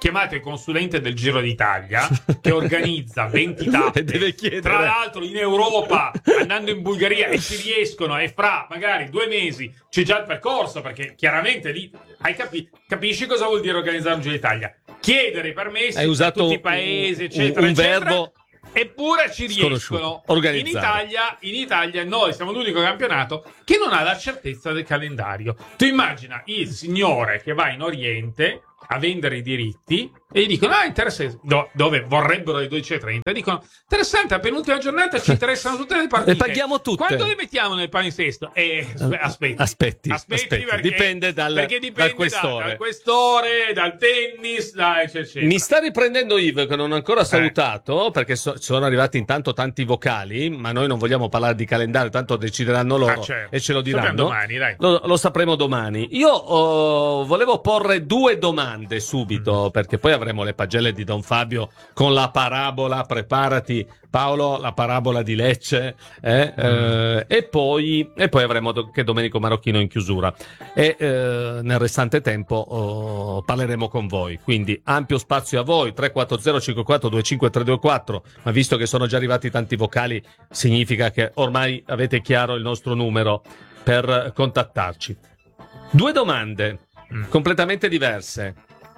chiamate il consulente del Giro d'Italia che organizza venti tappe, E deve chiedere. tra l'altro in Europa, andando in Bulgaria, e ci riescono, e fra magari due mesi c'è già il percorso, perché chiaramente lì hai capi- capisci cosa vuol dire organizzare un Giro d'Italia, chiedere i permessi Hai da usato tutti i un- paesi, un- eccetera, un eccetera. verbo Eppure ci riescono. sconosciuto. In Organizzare. Italia, in Italia noi siamo l'unico campionato che non ha la certezza del calendario. Tu immagina il signore che va in Oriente a vendere i diritti e gli dicono ah interessante, do- dove vorrebbero le dodici e trenta, e dicono interessante, la penultima giornata ci interessano tutte le partite, Le paghiamo tutte. quando le mettiamo nel palinsesto? E aspetti Aspetti, aspetti, perché, dipende dal- perché dipende dal questore. da- dal questore, dal tennis, da eccetera, eccetera. Mi sta riprendendo Yves, che non ho Eh. ancora salutato, perché so- sono arrivati intanto tanti vocali, ma noi non vogliamo parlare di calendario, tanto decideranno loro Ah, certo. e ce lo Sappiamo diranno. domani, dai. Lo, lo sapremo domani. Io oh, volevo porre due domande subito, Mm. perché poi avremo le pagelle di Don Fabio con la parabola. Preparati, Paolo, la parabola di Lecce, eh, eh, e, poi, e poi avremo do- che Domenico Marocchino in chiusura. E eh, nel restante tempo oh, parleremo con voi. Quindi ampio spazio a voi, tre quattro zero cinque quattro due cinque tre due quattro, ma visto che sono già arrivati tanti vocali, significa che ormai avete chiaro il nostro numero per contattarci. Due domande Mm. completamente diverse.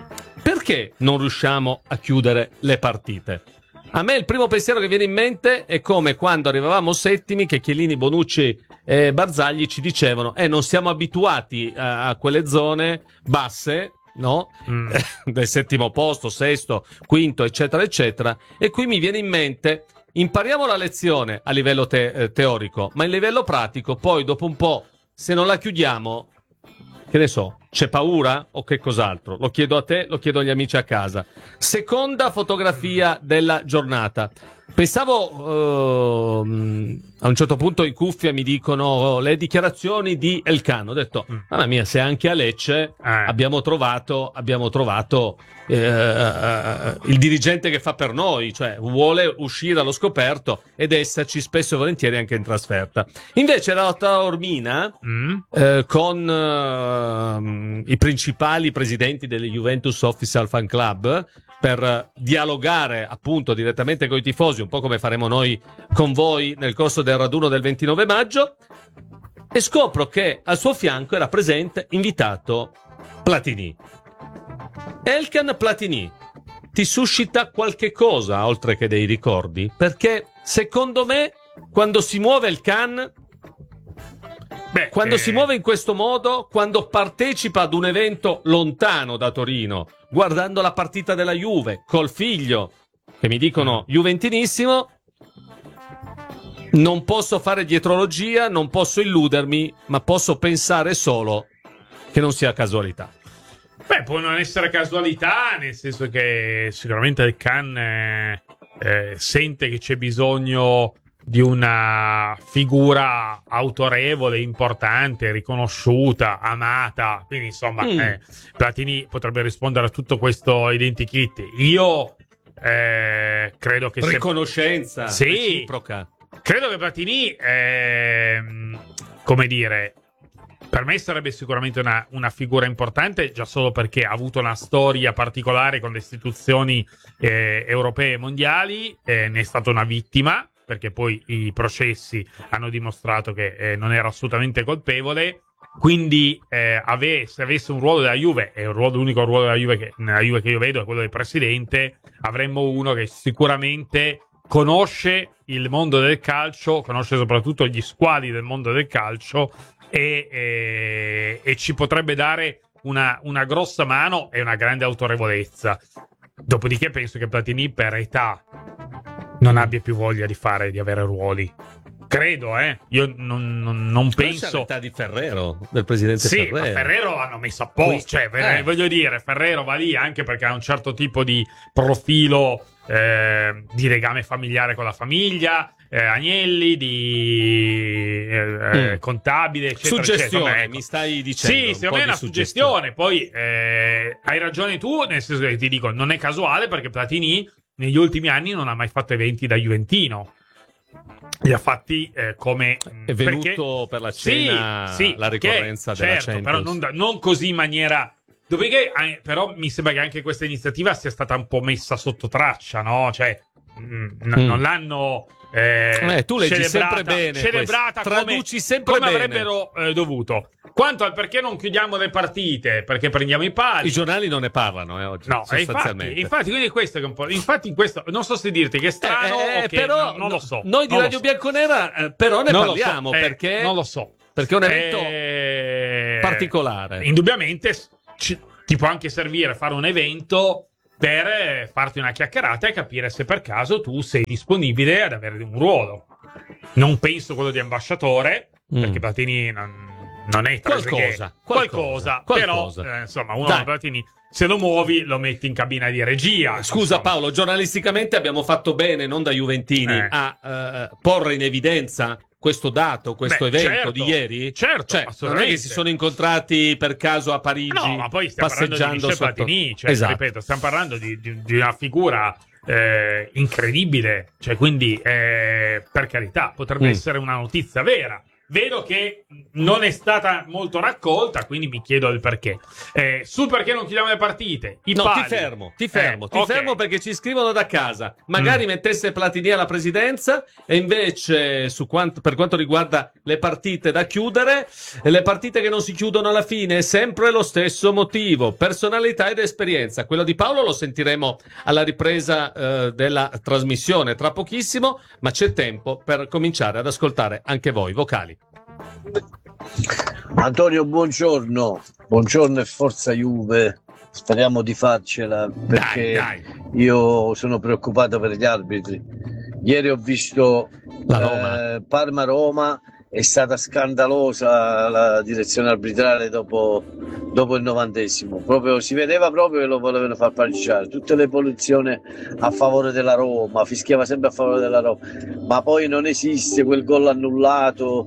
Perché non riusciamo a chiudere le partite? A me il primo pensiero che viene in mente è come quando arrivavamo settimi, che Chiellini, Bonucci e Barzagli ci dicevano eh non siamo abituati a, a quelle zone basse, no? Mm. Del settimo posto, sesto, quinto, eccetera, eccetera. E qui mi viene in mente, impariamo la lezione a livello te- eh, teorico, ma in livello pratico, poi dopo un po', se non la chiudiamo, che ne so, c'è paura o che cos'altro? Lo chiedo a te, lo chiedo agli amici a casa. Seconda fotografia della giornata. Pensavo ehm, a un certo punto in cuffia mi dicono le dichiarazioni di Elcano. Ho detto, mamma mia, se anche a Lecce Eh. abbiamo trovato, abbiamo trovato eh, eh, il dirigente che fa per noi, cioè vuole uscire allo scoperto ed esserci spesso e volentieri anche in trasferta. Invece era la Ormina Mm. eh, con ehm, i principali presidenti delle Juventus Official Fan Club per eh, dialogare appunto direttamente con i tifosi, un po' come faremo noi con voi nel corso del raduno del ventinove maggio, e scopro che al suo fianco era presente invitato Platini. Elkan Platini ti suscita qualche cosa oltre che dei ricordi? Perché secondo me quando si muove il Can, Beh, quando eh, si muove in questo modo, quando partecipa ad un evento lontano da Torino, guardando la partita della Juve col figlio, che mi dicono juventinissimo, non posso fare dietrologia, non posso illudermi, ma posso pensare solo che non sia casualità. Beh, può non essere casualità, nel senso che sicuramente il Can eh, eh, sente che c'è bisogno di una figura autorevole, importante, riconosciuta, amata. Quindi, insomma, Mm. eh, Platini potrebbe rispondere a tutto questo identikit. Io eh, credo che sia... Riconoscenza Sì. reciproca. Credo che Platini, ehm, come dire, per me sarebbe sicuramente una, una figura importante, già solo perché ha avuto una storia particolare con le istituzioni eh, europee e mondiali, eh, ne è stata una vittima, perché poi i processi hanno dimostrato che eh, non era assolutamente colpevole. Quindi eh, ave- se avesse un ruolo della Juve, e il ruolo, l'unico ruolo della Juve che, nella Juve che io vedo è quello del presidente, avremmo uno che sicuramente conosce il mondo del calcio, conosce soprattutto gli squali del mondo del calcio e, e, e ci potrebbe dare una, una grossa mano e una grande autorevolezza. Dopodiché penso che Platini per età non abbia più voglia di fare, di avere ruoli. Credo, eh. Io non, non, non penso. L'età di Ferrero, del presidente Sì, Ferrero. ma Ferrero l'hanno messo a posto. Cioè, Eh. voglio dire, Ferrero va lì anche perché ha un certo tipo di profilo eh, di legame familiare con la famiglia, eh, Agnelli, di eh, Mm. contabile, eccetera. Suggestione, eccetera. Ecco. mi stai dicendo. Sì, un secondo po' me è di una suggestione. Poi eh, hai ragione tu, nel senso che ti dico, non è casuale perché Platini negli ultimi anni non ha mai fatto eventi da juventino. Li ha fatti eh, come È venuto perché- per la Sì, cena sì, la perché, ricorrenza della certo, Champions. però non, da- non così in maniera Dopodiché, eh, però, mi sembra che anche questa iniziativa sia stata un po' messa sotto traccia, no? Cioè, mh, n- Mm. non l'hanno eh, Eh, tu leggi celebrata, sempre bene celebrata questo. come, Traduci sempre come bene. avrebbero eh, dovuto. Quanto al perché non chiudiamo le partite, perché prendiamo i pali. I giornali non ne parlano eh, oggi, No, e infatti, sostanzialmente. infatti, quindi questo è che un po'. Infatti, in questo non so se dirti che è strano Eh, eh, o che però non, non lo so. Noi di non lo Radio so. Bianconera eh, però ne Non lo so, parliamo eh, perché non lo so. perché è un evento Eh, particolare. Indubbiamente ci- ti può anche servire fare un evento per eh, farti una chiacchierata e capire se per caso tu sei disponibile ad avere un ruolo. Non penso quello di ambasciatore, Mm. perché Platini non, non è Qualcosa, qualcosa, qualcosa, però qualcosa. eh, insomma uno Dai. come Platini se lo muovi lo metti in cabina di regia. Scusa insomma. Paolo, giornalisticamente abbiamo fatto bene, non da Juventini, Eh. a eh, porre in evidenza questo dato, questo Beh, evento certo, di ieri? certo, Cioè, non è assolutamente. che si sono incontrati per caso a Parigi, No, ma poi stiamo parlando di passeggiando Michel sotto... Platini, cioè, Esatto. ripeto, stiamo parlando di, di- di una figura eh, incredibile, cioè, quindi eh, per carità, potrebbe Mm. essere una notizia vera. Vedo che non è stata molto raccolta, quindi mi chiedo il perché. Eh, su perché non chiudiamo le partite? I No, pali. ti fermo, ti fermo, Eh, ti ok. fermo perché ci scrivono da casa. Magari Mm. mettesse Platini alla presidenza e invece su quanto, per quanto riguarda le partite da chiudere, le partite che non si chiudono alla fine è sempre lo stesso motivo, personalità ed esperienza. Quello di Paolo lo sentiremo alla ripresa eh, della trasmissione tra pochissimo, ma c'è tempo per cominciare ad ascoltare anche voi vocali. Antonio, buongiorno, buongiorno e forza Juve, speriamo di farcela perché Dai, dai. io sono preoccupato per gli arbitri. Ieri ho visto La Roma. eh, Parma-Roma, è stata scandalosa la direzione arbitrale dopo, dopo il novantesimo, proprio, si vedeva proprio che lo volevano far pareggiare, tutte le punizioni a favore della Roma, fischiava sempre a favore della Roma, ma poi non esiste quel gol annullato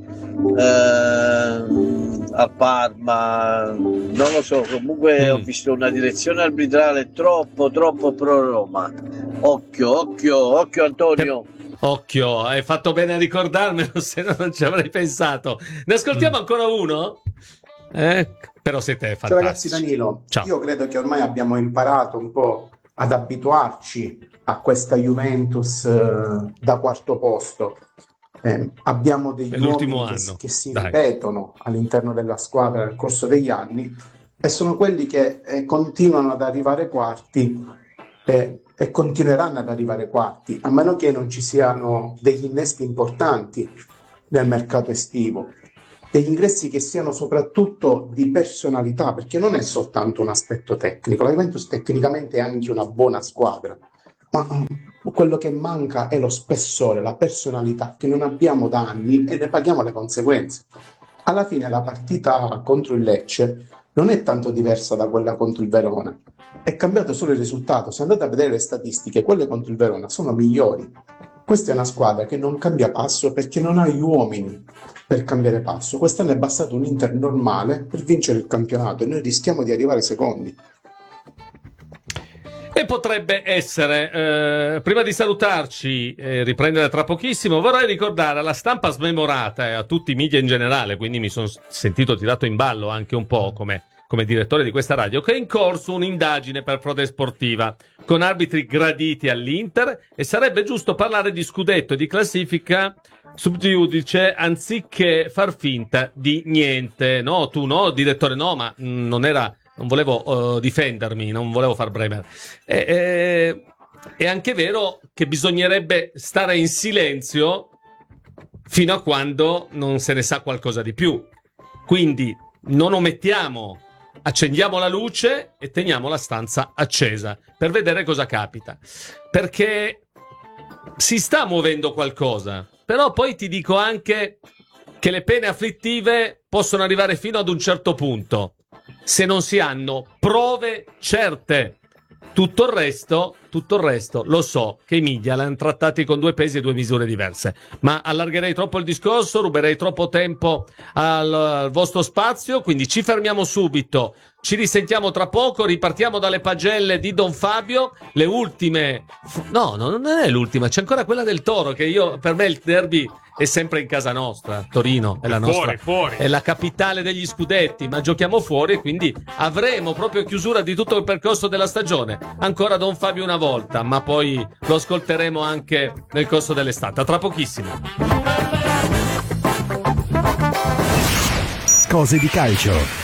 eh, a Parma, non lo so, comunque Mm. ho visto una direzione arbitrale troppo troppo pro Roma. Occhio, occhio, occhio Antonio. Occhio, hai fatto bene a ricordarmelo, se no non ci avrei pensato. Ne ascoltiamo ancora uno? Eh, però siete fantastici. Ciao ragazzi, Danilo. Ciao. Io credo che ormai abbiamo imparato un po' ad abituarci a questa Juventus eh, da quarto posto. Eh, abbiamo degli È l'ultimo uomini che, anno. che si Dai. ripetono all'interno della squadra nel corso degli anni e sono quelli che eh, continuano ad arrivare quarti eh, e continueranno ad arrivare quarti, a meno che non ci siano degli innesti importanti nel mercato estivo. Degli ingressi che siano soprattutto di personalità, perché non è soltanto un aspetto tecnico, la Juventus tecnicamente è anche una buona squadra, ma mm, quello che manca è lo spessore, la personalità che non abbiamo da anni e ne paghiamo le conseguenze. Alla fine la partita contro il Lecce non è tanto diversa da quella contro il Verona, è cambiato solo il risultato. Se andate a vedere le statistiche, quelle contro il Verona sono migliori. Questa è una squadra che non cambia passo perché non ha gli uomini per cambiare passo. Quest'anno è bastato un Inter normale per vincere il campionato e noi rischiamo di arrivare secondi. E potrebbe essere, eh, prima di salutarci e riprendere tra pochissimo, vorrei ricordare alla stampa smemorata e a tutti i media in generale, quindi mi sono sentito tirato in ballo anche un po' come, come direttore di questa radio, che è in corso un'indagine per frode sportiva con arbitri graditi all'Inter e sarebbe giusto parlare di scudetto e di classifica sub giudice anziché far finta di niente. No, tu no, direttore, no, ma mh, non era... Non volevo uh, difendermi, non volevo far Bremer. E, e, è anche vero che bisognerebbe stare in silenzio fino a quando non se ne sa qualcosa di più. Quindi non omettiamo, accendiamo la luce e teniamo la stanza accesa per vedere cosa capita. Perché si sta muovendo qualcosa, però poi ti dico anche che le pene afflittive possono arrivare fino ad un certo punto, se non si hanno prove certe. Tutto il resto, tutto il resto, lo so che i media l'hanno trattati con due pesi e due misure diverse, ma allargherei troppo il discorso, ruberei troppo tempo al, al vostro spazio, quindi ci fermiamo subito, ci risentiamo tra poco, ripartiamo dalle pagelle di Don Fabio, le ultime, no, no non è l'ultima, c'è ancora quella del Toro, che io, per me il derby è sempre in casa nostra, Torino è la nostra, fuori, fuori. È la capitale degli scudetti, ma giochiamo fuori e quindi avremo proprio chiusura di tutto il percorso della stagione. Ancora Don Fabio una volta, ma poi lo ascolteremo anche nel corso dell'estate, tra pochissimo. Cose di calcio.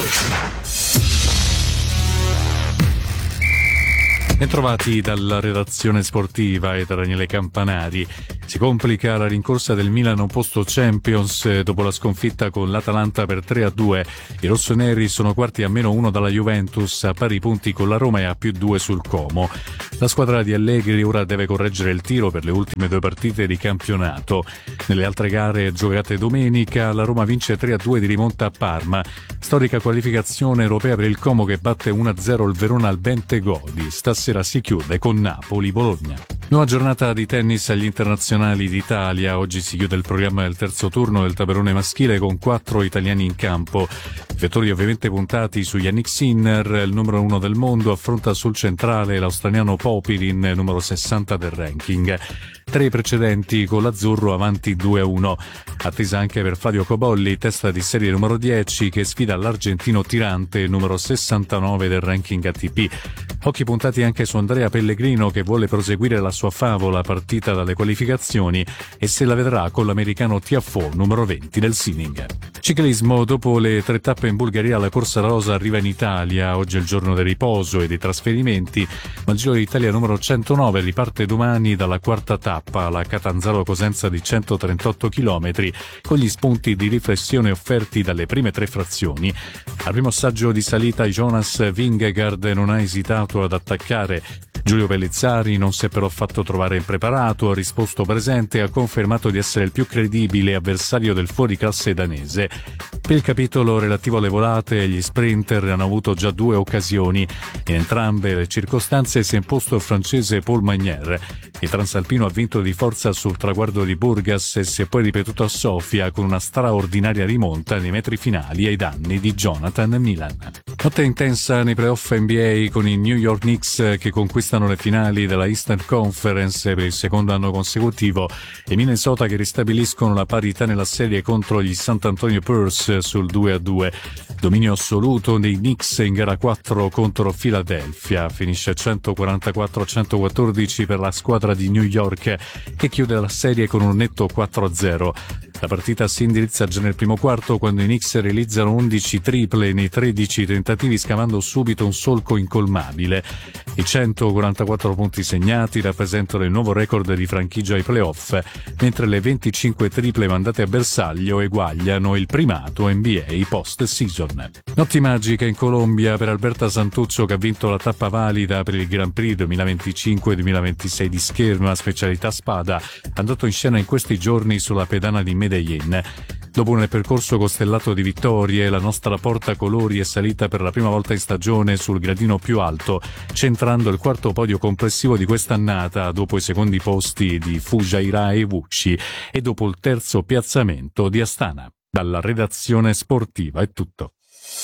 Bentrovati dalla redazione sportiva e da Daniele Campanari. Si complica la rincorsa del Milan posto Champions dopo la sconfitta con l'Atalanta per tre a due. I rossoneri sono quarti a meno uno dalla Juventus, a pari punti con la Roma e a più due sul Como. La squadra di Allegri ora deve correggere il tiro per le ultime due partite di campionato. Nelle altre gare giocate domenica, la Roma vince tre a due di rimonta a Parma. Storica qualificazione europea per il Como che batte uno a zero il Verona al Bentegodi. Stasera si chiude con Napoli-Bologna. Nuova giornata di tennis agli internazionali d'Italia. Oggi si chiude il programma del terzo turno del tabellone maschile con quattro italiani in campo. I vettori ovviamente puntati su Yannick Sinner, il numero uno del mondo, affronta sul centrale l'australiano Popyrin, numero sessanta del ranking. Tre precedenti con l'azzurro avanti due a uno. Attesa anche per Flavio Cobolli, testa di serie numero dieci, che sfida l'argentino Tirante, numero sessantanove del ranking A T P. Occhi puntati anche su Andrea Pellegrino, che vuole proseguire la sua favola partita dalle qualificazioni e se la vedrà con l'americano Tiafoe, numero venti del Seeding. Ciclismo, dopo le tre tappe in Bulgaria, la Corsa Rosa arriva in Italia. Oggi è il giorno del riposo e dei trasferimenti, ma il Giro d'Italia numero centonove riparte domani dalla quarta tappa, la Catanzaro-Cosenza di centotrentotto chilometri, con gli spunti di riflessione offerti dalle prime tre frazioni. Al primo assaggio di salita Jonas Vingegaard non ha esitato ad attaccare. Giulio Pellizzari non si è però fatto trovare impreparato, ha risposto presente e ha confermato di essere il più credibile avversario del fuoriclasse danese. Per il capitolo relativo alle volate, gli sprinter hanno avuto già due occasioni. In entrambe le circostanze si è imposto il francese Paul Magnier. Il transalpino ha vinto di forza sul traguardo di Burgas e si è poi ripetuto a Sofia con una straordinaria rimonta nei metri finali ai danni di Jonathan Milan. Notte intensa nei playoff N B A con i New York Knicks che conquistano le finali della Eastern Conference per il secondo anno consecutivo e Minnesota che ristabiliscono la parità nella serie contro gli San Antonio Spurs sul due a due. Dominio assoluto dei Knicks in gara quattro contro Philadelphia. Finisce centoquarantaquattro a centoquattordici per la squadra di New York che chiude la serie con un netto quattro a zero. La partita si indirizza già nel primo quarto quando i Knicks realizzano undici triple nei tredici tentativi, scavando subito un solco incolmabile. I centoquarantaquattro punti segnati rappresentano il nuovo record di franchigia ai playoff, mentre le venticinque triple mandate a bersaglio eguagliano il primato N B A post-season. Notti magica in Colombia per Alberta Santuccio, che ha vinto la tappa valida per il Grand Prix duemilaventicinque duemilaventisei di scherma, specialità spada, andato in scena in questi giorni sulla pedana di Medellin. Dopo un percorso costellato di vittorie, la nostra portacolori è salita per la prima volta in stagione sul gradino più alto, centrando il quarto podio complessivo di quest'annata dopo i secondi posti di Fujairah e Wuxi e dopo il terzo piazzamento di Astana. Dalla redazione sportiva è tutto.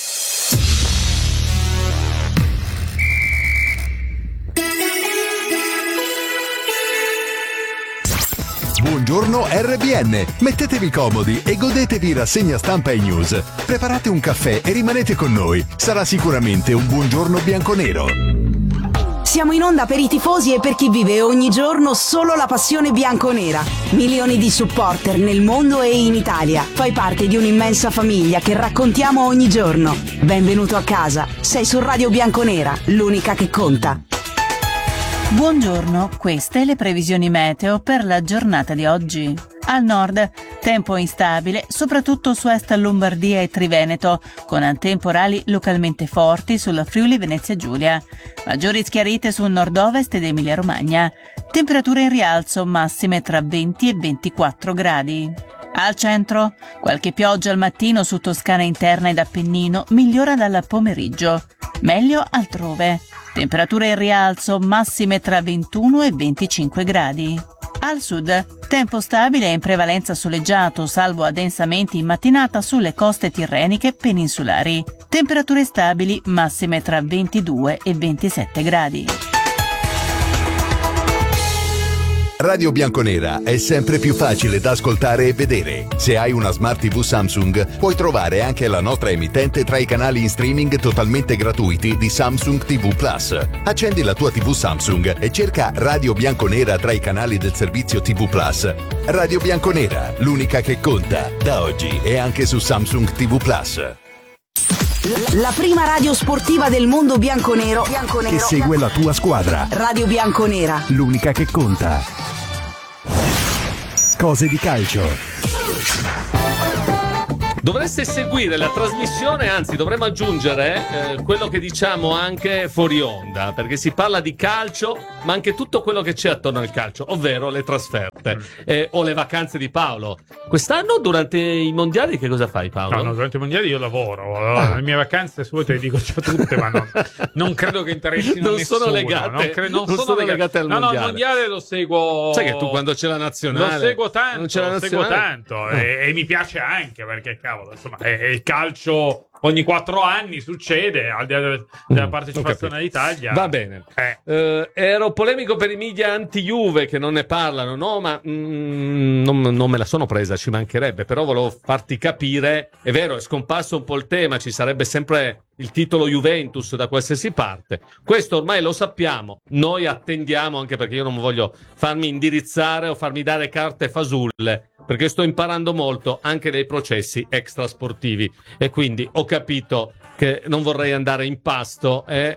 Buongiorno R B N, mettetevi comodi e godetevi rassegna stampa e news. Preparate un caffè e rimanete con noi, sarà sicuramente un buongiorno bianconero. Siamo in onda per i tifosi e per chi vive ogni giorno solo la passione bianconera. Milioni di supporter nel mondo e in Italia. Fai parte di un'immensa famiglia che raccontiamo ogni giorno. Benvenuto a casa, sei su Radio Bianconera, l'unica che conta. Buongiorno, queste le previsioni meteo per la giornata di oggi. Al nord, tempo instabile, soprattutto su est Lombardia e Triveneto, con temporali localmente forti sulla Friuli Venezia Giulia. Maggiori schiarite sul nord-ovest ed Emilia Romagna. Temperature in rialzo, massime tra venti e ventiquattro gradi. Al centro, qualche pioggia al mattino su Toscana interna ed Appennino, migliora dal pomeriggio. Meglio altrove. Temperature in rialzo, massime tra ventuno e venticinque gradi. Al sud, tempo stabile e in prevalenza soleggiato, salvo addensamenti in mattinata sulle coste tirreniche peninsulari. Temperature stabili, massime tra ventidue e ventisette gradi. Radio Bianconera è sempre più facile da ascoltare e vedere. Se hai una Smart tivù Samsung, puoi trovare anche la nostra emittente tra i canali in streaming totalmente gratuiti di Samsung tivù Plus. Accendi la tua tivù Samsung e cerca Radio Bianconera tra i canali del servizio tivù Plus. Radio Bianconera, l'unica che conta, da oggi e anche su Samsung tivù Plus. La prima radio sportiva del mondo bianconero, bianconero che segue la tua squadra. Radio Bianconera, l'unica che conta. Cose di calcio. Dovreste seguire la trasmissione, anzi dovremmo aggiungere eh, quello che diciamo anche fuori onda, perché si parla di calcio, ma anche tutto quello che c'è attorno al calcio, ovvero le trasferte eh, o le vacanze di Paolo. Quest'anno durante i mondiali che cosa fai, Paolo? No, no, durante i mondiali io lavoro. Allora, le mie vacanze, se vuoi te le dico già tutte, ma non, non credo che interessino non nessuno. Sono legate, non, cre- non, non sono, sono legate. legate al no, mondiale. No, il mondiale lo seguo. Sai che tu quando c'è la nazionale lo seguo tanto, non c'è la lo seguo nazionale? tanto Eh. e, e mi piace anche perché cavolo, insomma, è, è il calcio. Ogni quattro anni succede, al di là della, della Mm, partecipazione all'Italia. Va bene. Eh. Eh, ero polemico per i media anti-Juve che non ne parlano, no? Ma mm, non, non me la sono presa, ci mancherebbe. Però volevo farti capire, è vero, è scomparso un po' il tema, ci sarebbe sempre il titolo Juventus da qualsiasi parte. Questo ormai lo sappiamo, noi attendiamo, anche perché io non voglio farmi indirizzare o farmi dare carte fasulle, perché sto imparando molto anche dei processi extrasportivi e quindi ho capito che non vorrei andare in pasto eh,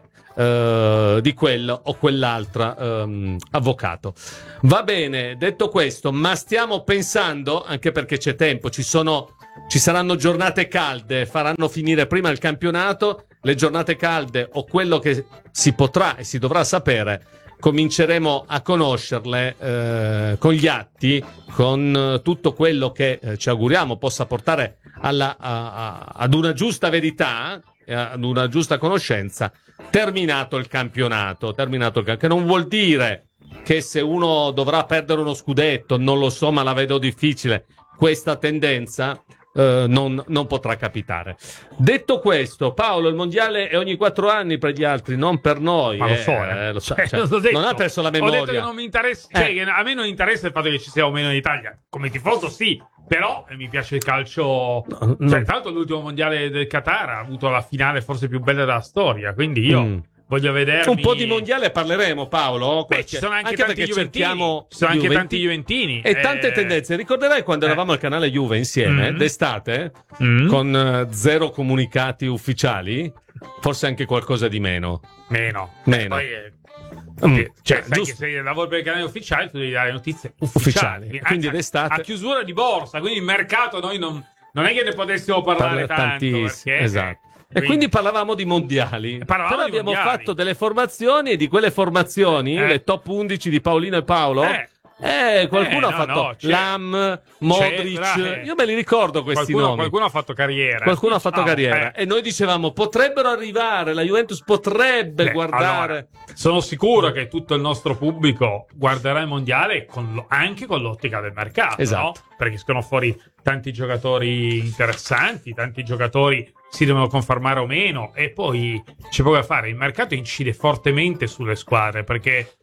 eh, di quello o quell'altra ehm, avvocato. Va bene, detto questo, ma stiamo pensando, anche perché c'è tempo, ci sono ci saranno giornate calde, faranno finire prima il campionato, le giornate calde o quello che si potrà e si dovrà sapere cominceremo a conoscerle eh, con gli atti, con eh, tutto quello che eh, ci auguriamo possa portare alla, a, a, ad una giusta verità, eh, ad una giusta conoscenza, terminato il campionato, terminato il campionato, che non vuol dire che se uno dovrà perdere uno scudetto, non lo so, ma la vedo difficile, questa tendenza Uh, non, non potrà capitare. Detto questo, Paolo, il mondiale è ogni quattro anni per gli altri, non per noi. Ma lo eh, so, eh. eh, lo so, Eh, cioè, l'ho detto. non ha perso la Ho memoria. detto che non mi interessa, cioè, Eh. che a me non interessa il fatto che ci sia o meno in Italia. Come tifoso, sì, però eh, mi piace il calcio. No, Cioè, no. tra l'altro, l'ultimo mondiale del Qatar ha avuto la finale forse più bella della storia. Quindi io Mm. voglio vedermi. Un po' di mondiale parleremo, Paolo. Beh, ci sono anche, tanti perché Juventini. cerchiamo Ci sono anche Juventi- tanti Juventini. E tante Eh, tendenze. Ricorderai quando eh. eravamo al canale Juve insieme, Mm. d'estate, Mm. con eh, zero comunicati ufficiali? Forse anche qualcosa di meno. Meno. Meno. Poi, eh, Mm. Cioè, Eh, sai giusto. che se lavori per il canale ufficiale tu devi dare notizie Ufficiali. ufficiali. Quindi Anzi, d'estate- a chiusura di borsa, quindi il mercato noi non, non è che ne potessimo parlare Parla tanto. tantissimo, Perché, esatto. eh, E quindi parlavamo di mondiali. Parlavamo Però di abbiamo mondiali. fatto delle formazioni e di quelle formazioni, Eh. le top undici di Paolino e Paolo. Eh. Eh, qualcuno Eh, ha no, fatto no, c'è- Lam, Modric. c'è- eh. Io me li ricordo questi qualcuno, nomi. qualcuno ha fatto carriera. Qualcuno ha fatto Ah, carriera. eh. E noi dicevamo potrebbero arrivare, la Juventus potrebbe Beh, guardare. allora, sono sicuro che tutto il nostro pubblico guarderà il mondiale con lo- anche con l'ottica del mercato, Esatto. no? Perché escono fuori tanti giocatori interessanti, tanti giocatori si devono confermare o meno, e poi c'è poco da fare. Il mercato incide fortemente sulle squadre perché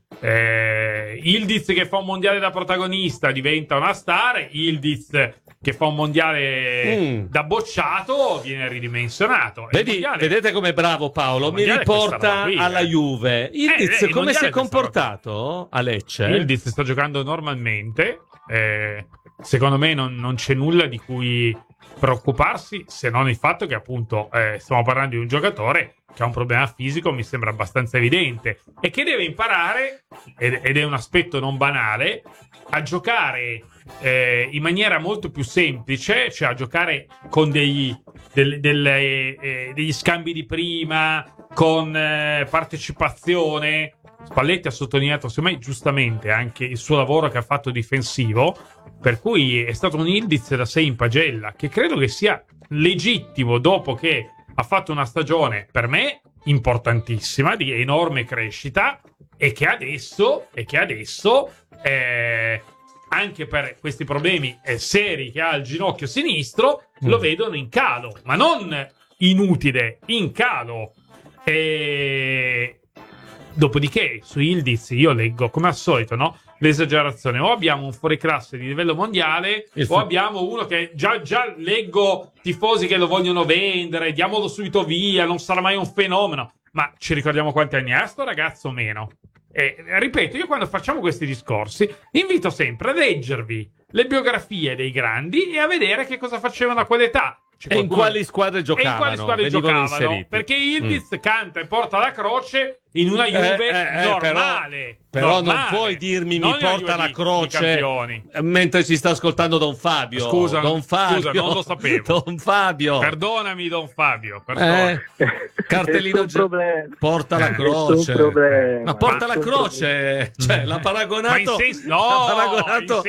eh, Ildiz che fa un mondiale da protagonista diventa una star, Ildiz che fa un mondiale Mm. da bocciato viene ridimensionato. E il Vedi, mondiale- vedete com'è bravo Paolo? il Mi mondiale è questa riporta roba qui, alla eh. Juve. Il Eh, Diz eh, il come mondiale si è è questa roba comportato a Lecce? Ildiz sta giocando normalmente. eh, secondo me non, non c'è nulla di cui preoccuparsi, se non il fatto che appunto eh, stiamo parlando di un giocatore che ha un problema fisico, mi sembra abbastanza evidente, e che deve imparare, ed, ed è un aspetto non banale, a giocare eh, in maniera molto più semplice, cioè a giocare con degli, del- delle, eh, degli scambi di prima, con eh, partecipazione. Spalletti ha sottolineato, secondo me giustamente, anche il suo lavoro che ha fatto difensivo, per cui è stato un Ildiz da sé in pagella, che credo che sia legittimo dopo che ha fatto una stagione per me importantissima, di enorme crescita, e che adesso, e che adesso eh, anche per questi problemi eh, seri che ha al ginocchio sinistro, lo vedono in calo, ma non inutile, in calo. E dopodiché su Yildiz io leggo come al solito, no? L'esagerazione, o abbiamo un fuoriclasse di livello mondiale Il o fu- abbiamo uno che già, già leggo tifosi che lo vogliono vendere, diamolo subito via, non sarà mai un fenomeno. Ma ci ricordiamo quanti anni ha sto ragazzo o meno? E ripeto, io quando facciamo questi discorsi invito sempre a leggervi le biografie dei grandi e a vedere che cosa facevano a quell'età. C'è E in qualcuno- quali squadre E in giocavano? quali squadre venivano giocavano? inseriti. Perché Yildiz Mm. canta e porta la croce in una Juve Eh, eh, eh, normale. Però normale. non puoi dirmi Non mi la porta Juve la di- croce di campioni. eh, mentre ci sta ascoltando Don Fabio. Scusa, Don Fabio. scusa, non lo sapevo. Don Fabio. Perdonami, Don Fabio. Perdonami. Eh, cartellino Nessun problema. porta la Eh, croce. nessun problema. Ma porta la Nessun croce, cioè l'ha Ma in paragonato. senso- l'ha no, paragonato in